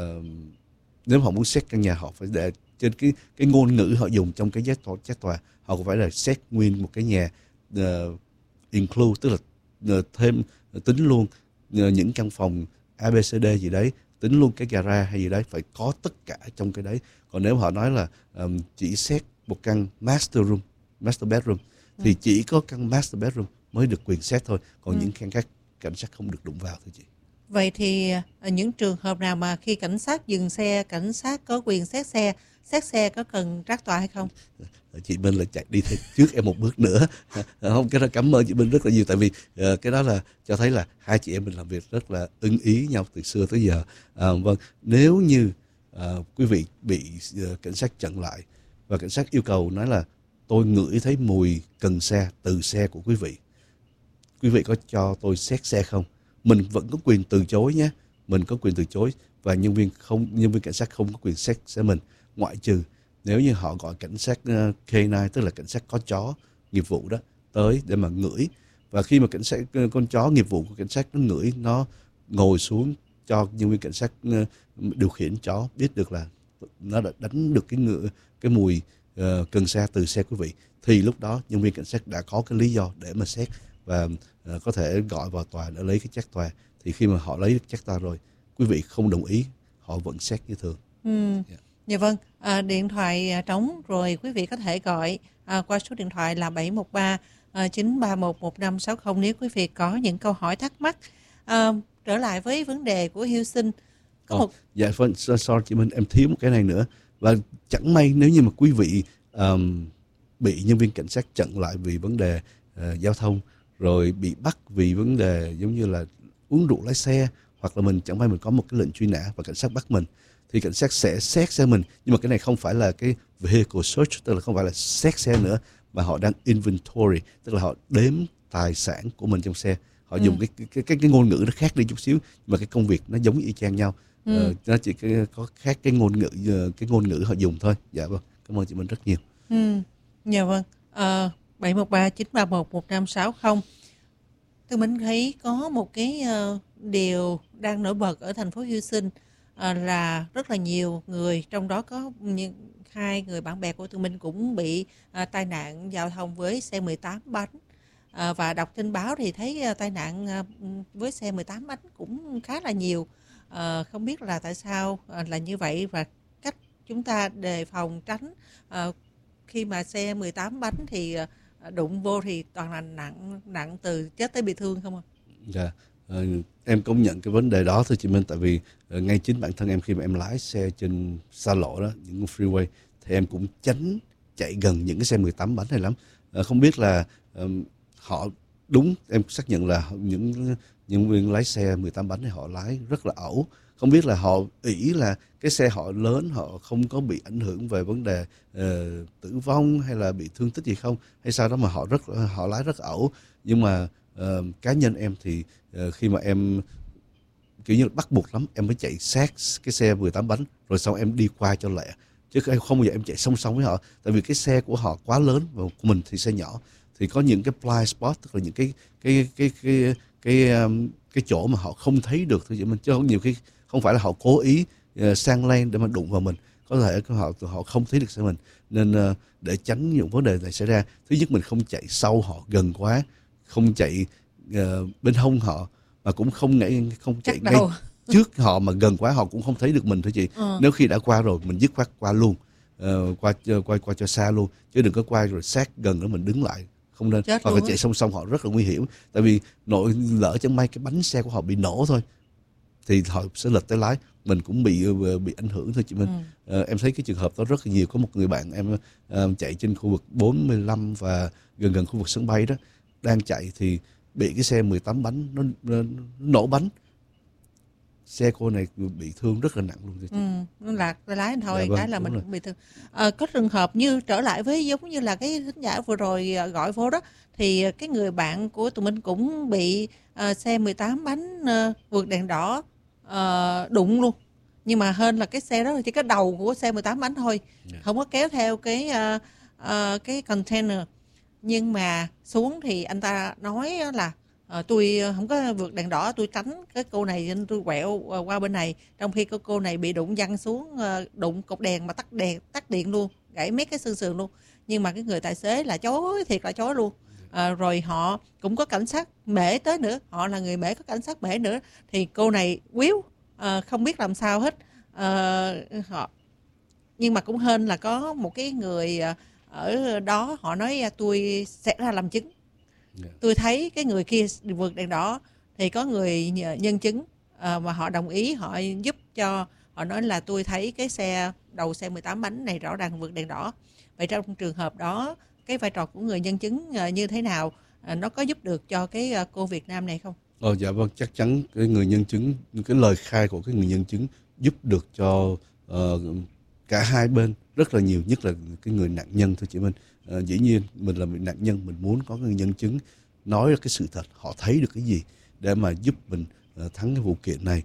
Speaker 2: nếu họ muốn xét căn nhà, họ phải để trên cái ngôn ngữ họ dùng trong cái trác tòa, họ cũng phải là xét nguyên một cái nhà, include, tức là thêm, tính luôn những căn phòng ABCD gì đấy, tính luôn cái gara hay gì đấy, phải có tất cả trong cái đấy. Còn nếu họ nói là chỉ xét một căn master bedroom, thì chỉ có căn master bedroom mới được quyền xét thôi, còn những căn khác cảnh sát không được đụng vào thôi chị.
Speaker 1: Vậy thì những trường hợp nào mà khi cảnh sát dừng xe, cảnh sát có quyền xét xe có cần trác tòa hay không?
Speaker 2: Chị Minh là chạy đi trước em một bước nữa. Không, cái đó cảm ơn chị Minh rất là nhiều, tại vì cái đó là cho thấy là hai chị em mình làm việc rất là ưng ý nhau từ xưa tới giờ. Vâng, nếu như quý vị bị cảnh sát chặn lại và cảnh sát yêu cầu nói là tôi ngửi thấy mùi cần sa từ xe của quý vị có cho tôi xét xe không? Mình vẫn có quyền từ chối nhé, mình có quyền từ chối, và nhân viên cảnh sát không có quyền xét xe mình, ngoại trừ nếu như họ gọi cảnh sát K9, tức là cảnh sát có chó nghiệp vụ đó, tới để mà ngửi. Và khi mà con chó nghiệp vụ của cảnh sát nó ngửi, nó ngồi xuống cho nhân viên cảnh sát điều khiển chó biết được là nó đã đánh được cái mùi cần sa từ xe quý vị, thì lúc đó nhân viên cảnh sát đã có cái lý do để mà xét và có thể gọi vào tòa để lấy cái trác tòa. Thì khi mà họ lấy được trác tòa rồi, quý vị không đồng ý, họ vẫn xét như thường.
Speaker 1: Dạ vâng, điện thoại trống rồi quý vị có thể gọi qua số điện thoại là 713 931 1560 nếu quý vị có những câu hỏi thắc mắc. Trở lại với vấn đề của Hiếu Sinh.
Speaker 2: Dạ, sorry chị Minh, em thiếu một cái này nữa. Và chẳng may nếu như mà quý vị bị nhân viên cảnh sát chặn lại vì vấn đề giao thông, rồi bị bắt vì vấn đề giống như là uống rượu lái xe, hoặc là chẳng may mình có một cái lệnh truy nã và cảnh sát bắt mình, thì cảnh sát sẽ xét xe mình. Nhưng mà cái này không phải là cái vehicle search, tức là không phải là xét xe nữa, mà họ đang inventory, tức là họ đếm tài sản của mình trong xe. Họ dùng cái ngôn ngữ nó khác đi chút xíu, mà cái công việc nó giống y chang nhau. Nó chỉ có khác cái ngôn ngữ họ dùng thôi. Dạ vâng, cảm ơn chị Minh rất nhiều.
Speaker 1: Dạ vâng, 713 931 1560. Tôi mình thấy có một cái điều đang nổi bật ở thành phố Houston, là rất là nhiều người, trong đó có hai người bạn bè của tụi mình cũng bị tai nạn giao thông với xe 18 bánh. Và đọc trên báo thì thấy tai nạn với xe 18 bánh cũng khá là nhiều. Không biết là tại sao là như vậy, và cách chúng ta đề phòng tránh khi mà xe 18 bánh thì đụng vô thì toàn là nặng từ chết tới bị thương không ạ?
Speaker 2: Dạ, em công nhận cái vấn đề đó thôi chị Minh, tại vì ngay chính bản thân em khi mà em lái xe trên xa lộ đó, những freeway, thì em cũng tránh chạy gần những cái xe 18 bánh này lắm. Không biết là họ đúng, em xác nhận là những nhân viên lái xe 18 bánh này họ lái rất là ẩu. Không biết là họ ỷ là cái xe họ lớn, họ không có bị ảnh hưởng về vấn đề tử vong hay là bị thương tích gì không, hay sao đó mà họ lái rất ẩu. Nhưng mà cá nhân em thì khi mà em kiểu như bắt buộc lắm, em mới chạy sát cái xe 18 bánh rồi sau em đi qua cho lẹ, chứ không bao giờ em chạy song song với họ, tại vì cái xe của họ quá lớn và của mình thì xe nhỏ, thì có những cái blind spot, tức là những cái chỗ mà họ không thấy được thôi, chứ nhiều khi không phải là họ cố ý sang lane để mà đụng vào mình, có thể họ không thấy được xe mình. Nên để tránh những vấn đề này xảy ra, thứ nhất mình không chạy sau họ gần quá, không chạy bên hông họ, mà cũng không chạy ngay trước họ mà gần quá họ cũng không thấy được mình thôi chị. Nếu khi đã qua rồi mình dứt khoát qua luôn, qua cho xa luôn, chứ đừng có qua rồi sát gần đó mình đứng lại, không nên. Hoặc là chạy song song họ rất là nguy hiểm, tại vì lỡ chẳng may cái bánh xe của họ bị nổ thôi thì họ sẽ lệch tay lái, mình cũng bị ảnh hưởng thôi chị Minh. Em thấy cái trường hợp đó rất là nhiều. Có một người bạn em chạy trên khu vực 45 và gần khu vực sân bay đó, đang chạy thì bị cái xe 18 bánh nó nổ bánh, xe cô này bị thương rất là nặng luôn.
Speaker 1: Nó lạc tay lái thôi,
Speaker 2: Dạ vâng,
Speaker 1: cái là mình
Speaker 2: rồi.
Speaker 1: cũng bị thương. Có trường hợp như trở lại với giống như là cái thính giả vừa rồi gọi vô đó, thì cái người bạn của tụi mình cũng bị xe 18 bánh vượt đèn đỏ đụng luôn. Nhưng mà hên là cái xe đó chỉ có đầu của xe 18 bánh thôi, không có kéo theo cái container. Nhưng mà xuống thì anh ta nói là tôi không có vượt đèn đỏ, tôi tránh cái cô này nên tôi quẹo qua bên này, trong khi cô này bị đụng văng xuống, đụng cột đèn mà tắt điện luôn, gãy mấy cái xương sườn luôn. Nhưng mà cái người tài xế là chối, thiệt là chối luôn. Rồi họ cũng có cảnh sát Mễ tới nữa, họ là người Mễ, có cảnh sát Mễ nữa, thì cô này quýu, không biết làm sao hết. Nhưng mà cũng hên là có một cái người ở đó, họ nói tôi sẽ ra làm chứng. Tôi thấy cái người kia vượt đèn đỏ, thì có người nhân chứng mà họ đồng ý, họ giúp cho. Họ nói là tôi thấy cái đầu xe 18 bánh này rõ ràng vượt đèn đỏ. Vậy trong trường hợp đó, cái vai trò của người nhân chứng như thế nào, nó có giúp được cho cái cô Việt Nam này không?
Speaker 2: Dạ vâng, chắc chắn cái người nhân chứng, cái lời khai của cái người nhân chứng giúp được cho cả hai bên rất là nhiều, nhất là cái người nạn nhân thôi chị Minh. Dĩ nhiên mình là nạn nhân, mình muốn có người nhân chứng nói ra cái sự thật, họ thấy được cái gì để mà giúp mình thắng cái vụ kiện này.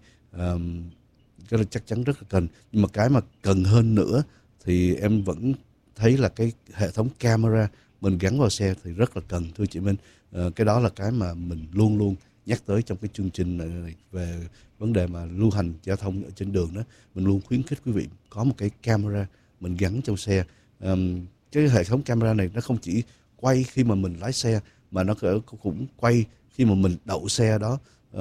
Speaker 2: Cái là chắc chắn rất là cần. Nhưng mà cái mà cần hơn nữa thì em vẫn thấy là cái hệ thống camera mình gắn vào xe thì rất là cần thưa chị Minh. Cái đó là cái mà mình luôn luôn nhắc tới trong cái chương trình này về vấn đề mà lưu hành giao thông ở trên đường đó. Mình luôn khuyến khích quý vị có một cái camera mình gắn trong xe. Cái hệ thống camera này nó không chỉ quay khi mà mình lái xe, mà nó cũng quay khi mà mình đậu xe đó.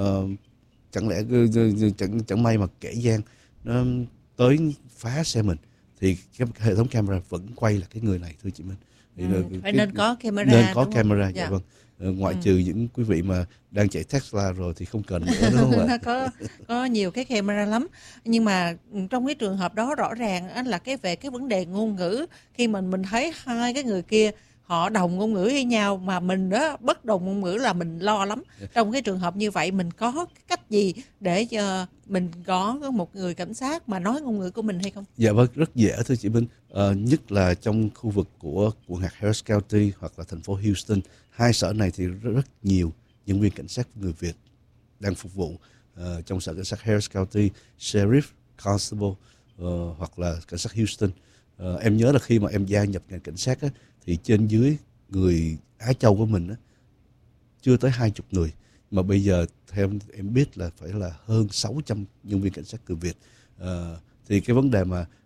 Speaker 2: Chẳng lẽ chẳng may mà kẻ gian nó tới phá xe mình thì cái hệ thống camera vẫn quay là cái người này thưa chị Minh.
Speaker 1: Phải nên có camera.
Speaker 2: Nên có camera,
Speaker 1: dạ
Speaker 2: vâng. Ngoại trừ những quý vị mà đang chạy Tesla rồi thì không cần nữa, đúng không ạ?
Speaker 1: Nó có nhiều cái camera lắm. Nhưng mà trong cái trường hợp đó rõ ràng là về cái vấn đề ngôn ngữ, khi mình thấy hai cái người kia họ đồng ngôn ngữ với nhau mà mình đó bất đồng ngôn ngữ là mình lo lắm. Trong cái trường hợp như vậy mình có cái cách gì để cho mình có một người cảnh sát mà nói ngôn ngữ của mình hay không?
Speaker 2: Dạ vâng, rất dễ thưa chị Minh. Nhất là trong khu vực của hạt Harris County hoặc là thành phố Houston, hai sở này thì rất nhiều nhân viên cảnh sát người Việt đang phục vụ. Trong sở cảnh sát Harris County, Sheriff, Constable hoặc là cảnh sát Houston. Em nhớ là khi mà em gia nhập ngành cảnh sát á, thì trên dưới người Á Châu của mình á, chưa tới 20 người. Mà bây giờ theo em biết là phải là hơn 600 nhân viên cảnh sát người Việt. Thì cái vấn đề mà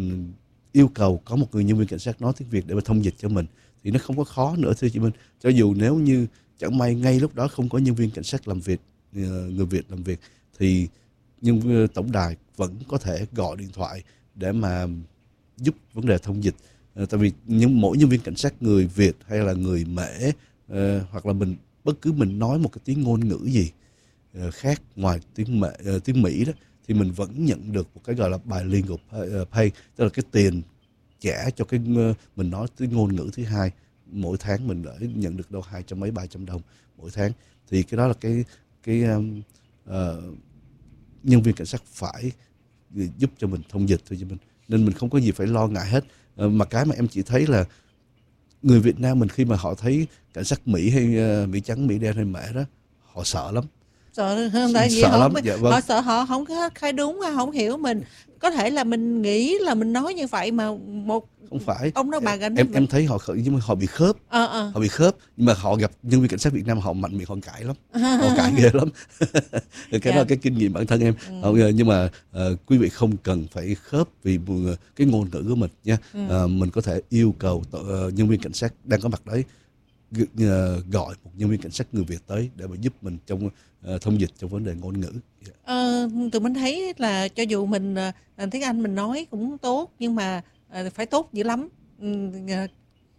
Speaker 2: yêu cầu có một người nhân viên cảnh sát nói tiếng Việt để mà thông dịch cho mình thì nó không có khó nữa thưa chị Minh. Cho dù nếu như chẳng may ngay lúc đó không có nhân viên cảnh sát làm việc, người Việt làm việc, thì nhưng tổng đài vẫn có thể gọi điện thoại để mà giúp vấn đề thông dịch. Tại vì mỗi nhân viên cảnh sát người Việt hay là người Mễ hoặc là bất cứ mình nói một cái tiếng ngôn ngữ gì khác ngoài tiếng Mỹ đó, thì mình vẫn nhận được một cái gọi là bilingual pay, tức là cái tiền trả cho cái mình nói tiếng ngôn ngữ thứ hai. Mỗi tháng mình đã nhận được đâu 200 mấy 300 đồng mỗi tháng. Thì cái đó là cái nhân viên cảnh sát phải giúp cho mình thông dịch thôi cho mình, nên mình không có gì phải lo ngại hết. Mà cái mà em chỉ thấy là người Việt Nam mình khi mà họ thấy cảnh sát Mỹ hay Mỹ trắng, Mỹ đen hay Mễ đó, họ sợ lắm.
Speaker 1: Sợ hơn tại vì
Speaker 2: sợ lắm. Dạ, vâng.
Speaker 1: Họ sợ họ không có khai đúng, không hiểu mình. Có thể là mình nghĩ là mình nói như vậy mà một
Speaker 2: không phải
Speaker 1: ông nói bà gánh
Speaker 2: em thấy họ nhưng mà họ bị khớp. Họ bị khớp, nhưng mà họ gặp nhân viên cảnh sát Việt Nam họ mạnh miệng, họ cãi lắm. Họ cãi ghê lắm. Cái đó là cái kinh nghiệm bản thân em. Nhưng mà quý vị không cần phải khớp vì cái ngôn ngữ của mình nha. Mình có thể yêu cầu nhân viên cảnh sát đang có mặt đấy gọi một nhân viên cảnh sát người Việt tới để mà giúp mình trong thông dịch trong vấn đề ngôn ngữ.
Speaker 1: Tụi mình thấy là cho dù mình tiếng Anh mình nói cũng tốt, nhưng mà phải tốt dữ lắm.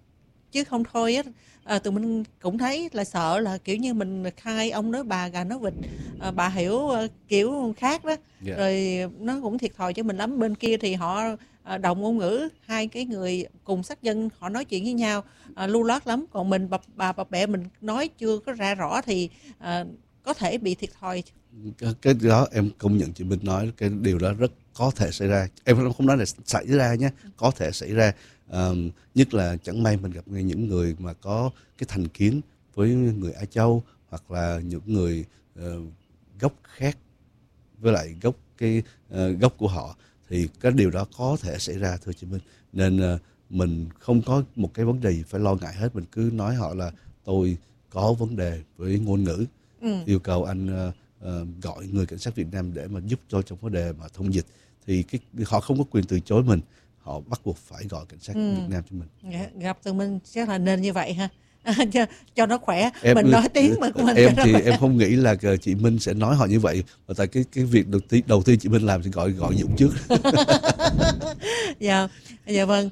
Speaker 1: chứ không thôi á, tụi mình cũng thấy là sợ là kiểu như mình khai ông nói bà gà nói vịt, bà hiểu kiểu khác đó,
Speaker 2: Dạ.
Speaker 1: rồi nó cũng thiệt thòi cho mình lắm. Bên kia thì họ đồng ngôn ngữ, hai cái người cùng sắc dân họ nói chuyện với nhau lưu loát lắm, còn mình bà bẹ mình nói chưa có ra rõ thì có thể bị thiệt thòi.
Speaker 2: Cái đó em công nhận chị Minh nói cái điều đó rất có thể xảy ra. Em không nói là xảy ra nhé, có thể xảy ra. Nhất là chẳng may mình gặp những người mà có cái thành kiến với người Á Châu, hoặc là những người gốc khác với lại gốc của họ, thì cái điều đó có thể xảy ra, thưa chị Minh. Nên mình không có một cái vấn đề gì phải lo ngại hết. Mình cứ nói họ là tôi có vấn đề với ngôn ngữ, yêu cầu anh gọi người cảnh sát Việt Nam để mà giúp cho trong vấn đề mà thông dịch, thì họ không có quyền từ chối mình, họ bắt buộc phải gọi cảnh sát Việt Nam cho mình.
Speaker 1: Gặp tụi mình chắc là nên như vậy ha. cho nó khỏe. Mình
Speaker 2: Em
Speaker 1: nói tiếng mà của mình.
Speaker 2: Em thì em không nghĩ là chị Minh sẽ nói họ như vậy, mà tại cái việc đầu tiên chị Minh làm thì gọi Dũng trước.
Speaker 1: Dạ vâng.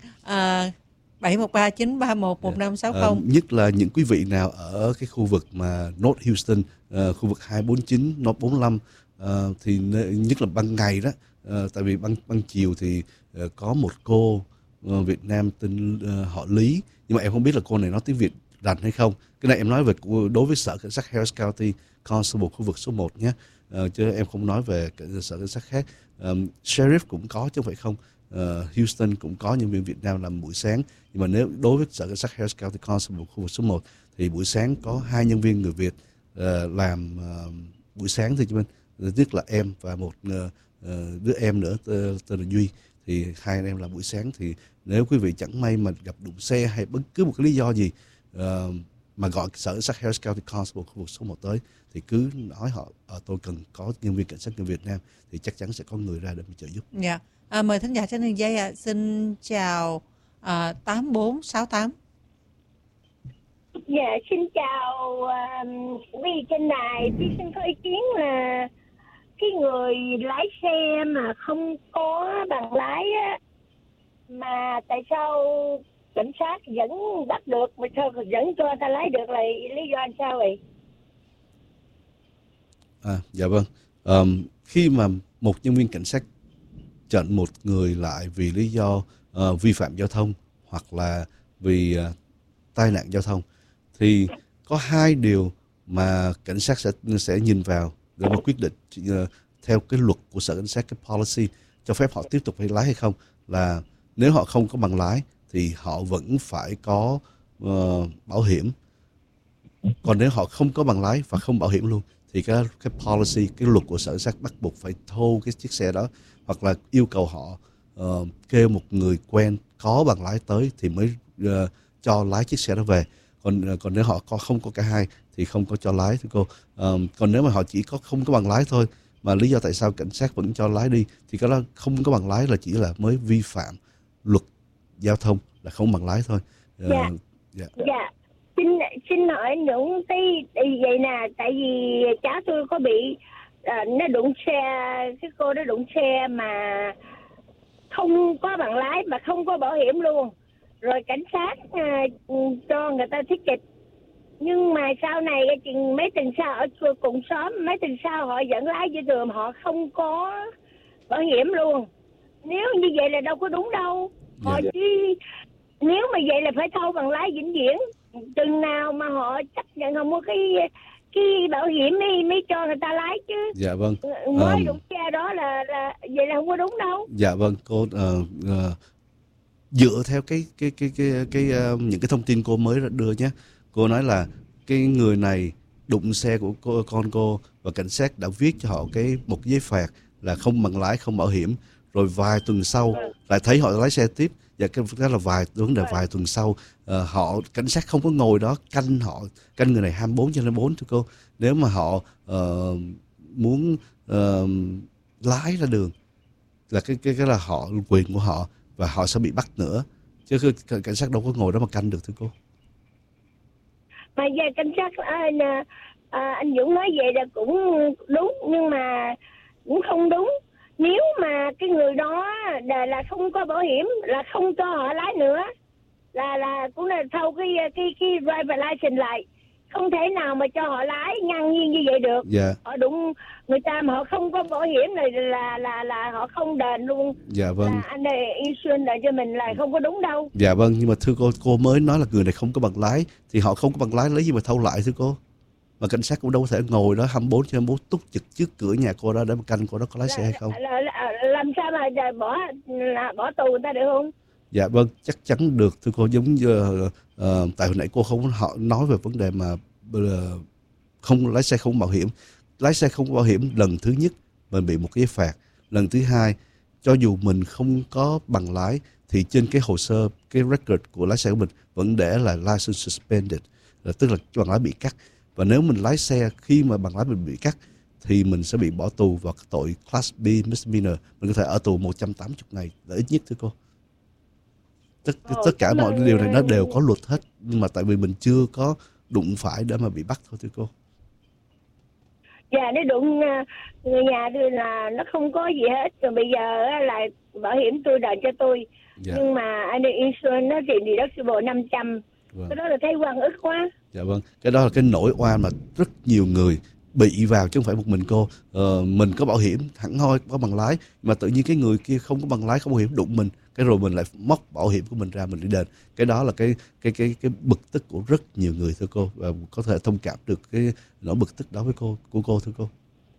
Speaker 1: 713-931-1560.
Speaker 2: Nhất là những quý vị nào ở cái khu vực mà North Houston, khu vực 249, North 45, thì nhất là ban ngày đó, tại vì ban chiều thì có một cô Việt Nam tên họ Lý, nhưng mà em không biết là cô này nói tiếng Việt rành hay không. Cái này em nói về đối với sở cảnh sát Harris County Constable khu vực số 1 nhé, chứ em không nói về sở cảnh sát khác. Sheriff cũng có chứ không phải không. Houston cũng có nhân viên Việt Nam làm buổi sáng, nhưng mà nếu đối với sở cảnh sát Harris County Constable khu vực số 1 thì buổi sáng có 2 nhân viên người Việt làm buổi sáng, thì tức là em và một đứa em nữa tên là Duy, thì hai anh em làm buổi sáng. Thì nếu quý vị chẳng may mà gặp đụng xe hay bất cứ một cái lý do gì mà gọi sở cảnh sát Harris County Constable khu vực số 1 tới, thì cứ nói họ tôi cần có nhân viên cảnh sát người Việt Nam, thì chắc chắn sẽ có người ra để mà trợ giúp.
Speaker 1: Dạ. Mời thính giả trên đường dây ạ. Xin chào 8468.
Speaker 7: Dạ, xin chào quý vị trên đài. Tôi xin có ý kiến là cái người lái xe mà không có bằng lái á, mà tại sao cảnh sát vẫn bắt được mà sao vẫn cho người ta lái được, là lý do làm sao vậy?
Speaker 2: Dạ vâng. Khi mà một nhân viên cảnh sát chặn một người lại vì lý do vi phạm giao thông hoặc là vì tai nạn giao thông, thì có hai điều mà cảnh sát sẽ nhìn vào để mà quyết định theo cái luật của sở cảnh sát, cái policy cho phép họ tiếp tục hay lái hay không. Là nếu họ không có bằng lái thì họ vẫn phải có bảo hiểm. Còn nếu họ không có bằng lái và không bảo hiểm luôn thì cái policy, cái luật của sở cảnh sát bắt buộc phải thâu cái chiếc xe đó, hoặc là yêu cầu họ kêu một người quen có bằng lái tới thì mới cho lái chiếc xe đó về. Còn nếu họ không có cả hai thì không có cho lái, thưa cô. Còn nếu mà họ chỉ không có bằng lái thôi, mà lý do tại sao cảnh sát vẫn cho lái đi, thì cái đó không có bằng lái là chỉ là mới vi phạm luật giao thông, là không bằng lái thôi.
Speaker 7: Dạ. Xin hỏi Dũng tí vậy nè, tại vì cháu tôi có bị nó đụng xe, cái cô đó đụng xe mà không có bằng lái mà không có bảo hiểm luôn, rồi cảnh sát cho người ta ticket, nhưng mà sau này mấy tuần sau ở cùng xóm, mấy tuần sau họ vẫn lái dưới đường, họ không có bảo hiểm luôn. Nếu như vậy là đâu có đúng đâu. Họ chỉ nếu mà vậy là phải thâu bằng lái vĩnh viễn, chừng nào mà họ chấp nhận không có cái bảo hiểm mới cho người ta lái chứ.
Speaker 2: Dạ vâng.
Speaker 7: Mới đụng xe đó là vậy là không có đúng đâu.
Speaker 2: Dạ vâng, cô dựa theo những cái thông tin cô mới đưa nhé. Cô nói là cái người này đụng xe của con cô và cảnh sát đã viết cho họ một giấy phạt là không bằng lái, không bảo hiểm, rồi vài tuần sau lại thấy họ lái xe tiếp. Và cái là vài tuần sau cảnh sát không có ngồi đó canh người này 24/24 thưa cô. Nếu mà họ muốn lái ra đường là cái là quyền của họ, và họ sẽ bị bắt nữa, chứ cảnh sát đâu có ngồi đó mà canh được thưa cô.
Speaker 7: Mà giờ cảnh sát anh Dũng nói vậy là cũng đúng, nhưng mà cũng không đúng. Nếu mà cái người đó là không có bảo hiểm là không cho họ lái nữa, là cũng là thâu cái driver license lại, không thể nào mà cho họ lái ngang nhiên như vậy được.
Speaker 2: Dạ.
Speaker 7: Họ đúng, người ta mà họ không có bảo hiểm này là họ không đền luôn.
Speaker 2: Dạ vâng.
Speaker 7: Là anh này insurance lại cho mình là không có đúng đâu.
Speaker 2: Dạ vâng, nhưng mà thưa cô mới nói là người này không có bằng lái, thì họ không có bằng lái lấy gì mà thâu lại thưa cô? Mà cảnh sát cũng đâu có thể ngồi đó 24/24 túc trực trước cửa nhà cô đó để mà canh cô đó có lái xe hay không.
Speaker 7: Làm sao mà bỏ tù người ta được không?
Speaker 2: Dạ vâng, chắc chắn được thưa cô. Giống như tại hồi nãy cô không họ nói về vấn đề mà không lái xe không bảo hiểm. Lái xe không bảo hiểm lần thứ nhất mình bị một cái phạt, lần thứ hai cho dù mình không có bằng lái thì trên cái hồ sơ, cái record của lái xe của mình vẫn để là license suspended, tức là bằng lái bị cắt. Và nếu mình lái xe khi mà bằng lái mình bị cắt thì mình sẽ bị bỏ tù vào tội Class B misdemeanor. Mình có thể ở tù 180 ngày là ít nhất thưa cô. Tất cả mọi điều này nó đều có luật hết, nhưng mà tại vì mình chưa có đụng phải để mà bị bắt thôi thưa cô.
Speaker 7: Dạ, nếu đụng người nhà tôi là nó không có gì hết. Rồi bây giờ là bảo hiểm tôi đền cho tôi. Dạ. Nhưng mà anh insurance nó thì deductible 500. Vâng. Cái đó là thấy oan ức quá.
Speaker 2: Dạ vâng, cái đó là cái nỗi oan mà rất nhiều người bị vào, chứ không phải một mình cô. Mình có bảo hiểm hẳn hoi, có bằng lái, mà tự nhiên cái người kia không có bằng lái, không có bảo hiểm, đụng mình, cái rồi mình lại móc bảo hiểm của mình ra mình đi đền. Cái đó là cái bực tức của rất nhiều người thưa cô, và có thể thông cảm được cái nỗi bực tức đó với cô thưa cô.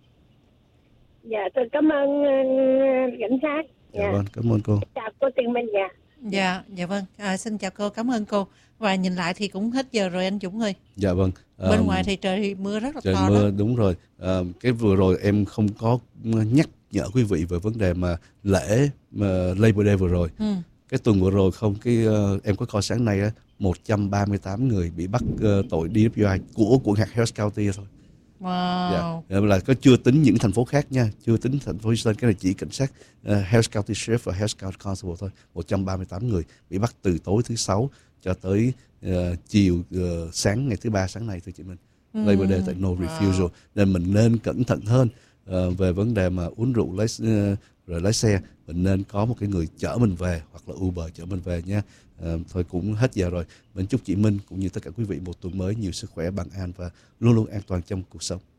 Speaker 7: Dạ, tôi cảm ơn cảnh sát.
Speaker 2: Dạ vâng, cảm ơn cô.
Speaker 7: Chào cô Tiền Minh.
Speaker 1: Dạ vâng, xin chào cô, cảm ơn cô. Và nhìn lại thì cũng hết giờ rồi anh Dũng ơi.
Speaker 2: Dạ vâng.
Speaker 1: Bên ngoài thì trời mưa rất là
Speaker 2: trời
Speaker 1: to
Speaker 2: mưa
Speaker 1: đó.
Speaker 2: Đúng rồi. Cái vừa rồi em không có nhắc nhở quý vị về vấn đề mà lễ Labor Day vừa rồi. Cái tuần vừa rồi không, em có coi sáng nay 138 người bị bắt tội DWI của hạt Harris County thôi.
Speaker 1: Wow.
Speaker 2: Dạ, là có chưa tính những thành phố khác nha, chưa tính thành phố Houston, cái này chỉ cảnh sát Harris County Sheriff và Harris County Constable thôi. 138 người bị bắt từ tối thứ Sáu cho tới chiều sáng ngày thứ Ba sáng nay thưa chị Minh. Labor Day tại no refusal, nên mình nên cẩn thận hơn về vấn đề mà uống rượu rồi lái xe. Mình nên có một cái người chở mình về hoặc là Uber chở mình về nha. Thôi cũng hết giờ rồi. Mình chúc chị Minh cũng như tất cả quý vị một tuần mới nhiều sức khỏe, bình an và luôn luôn an toàn trong cuộc sống.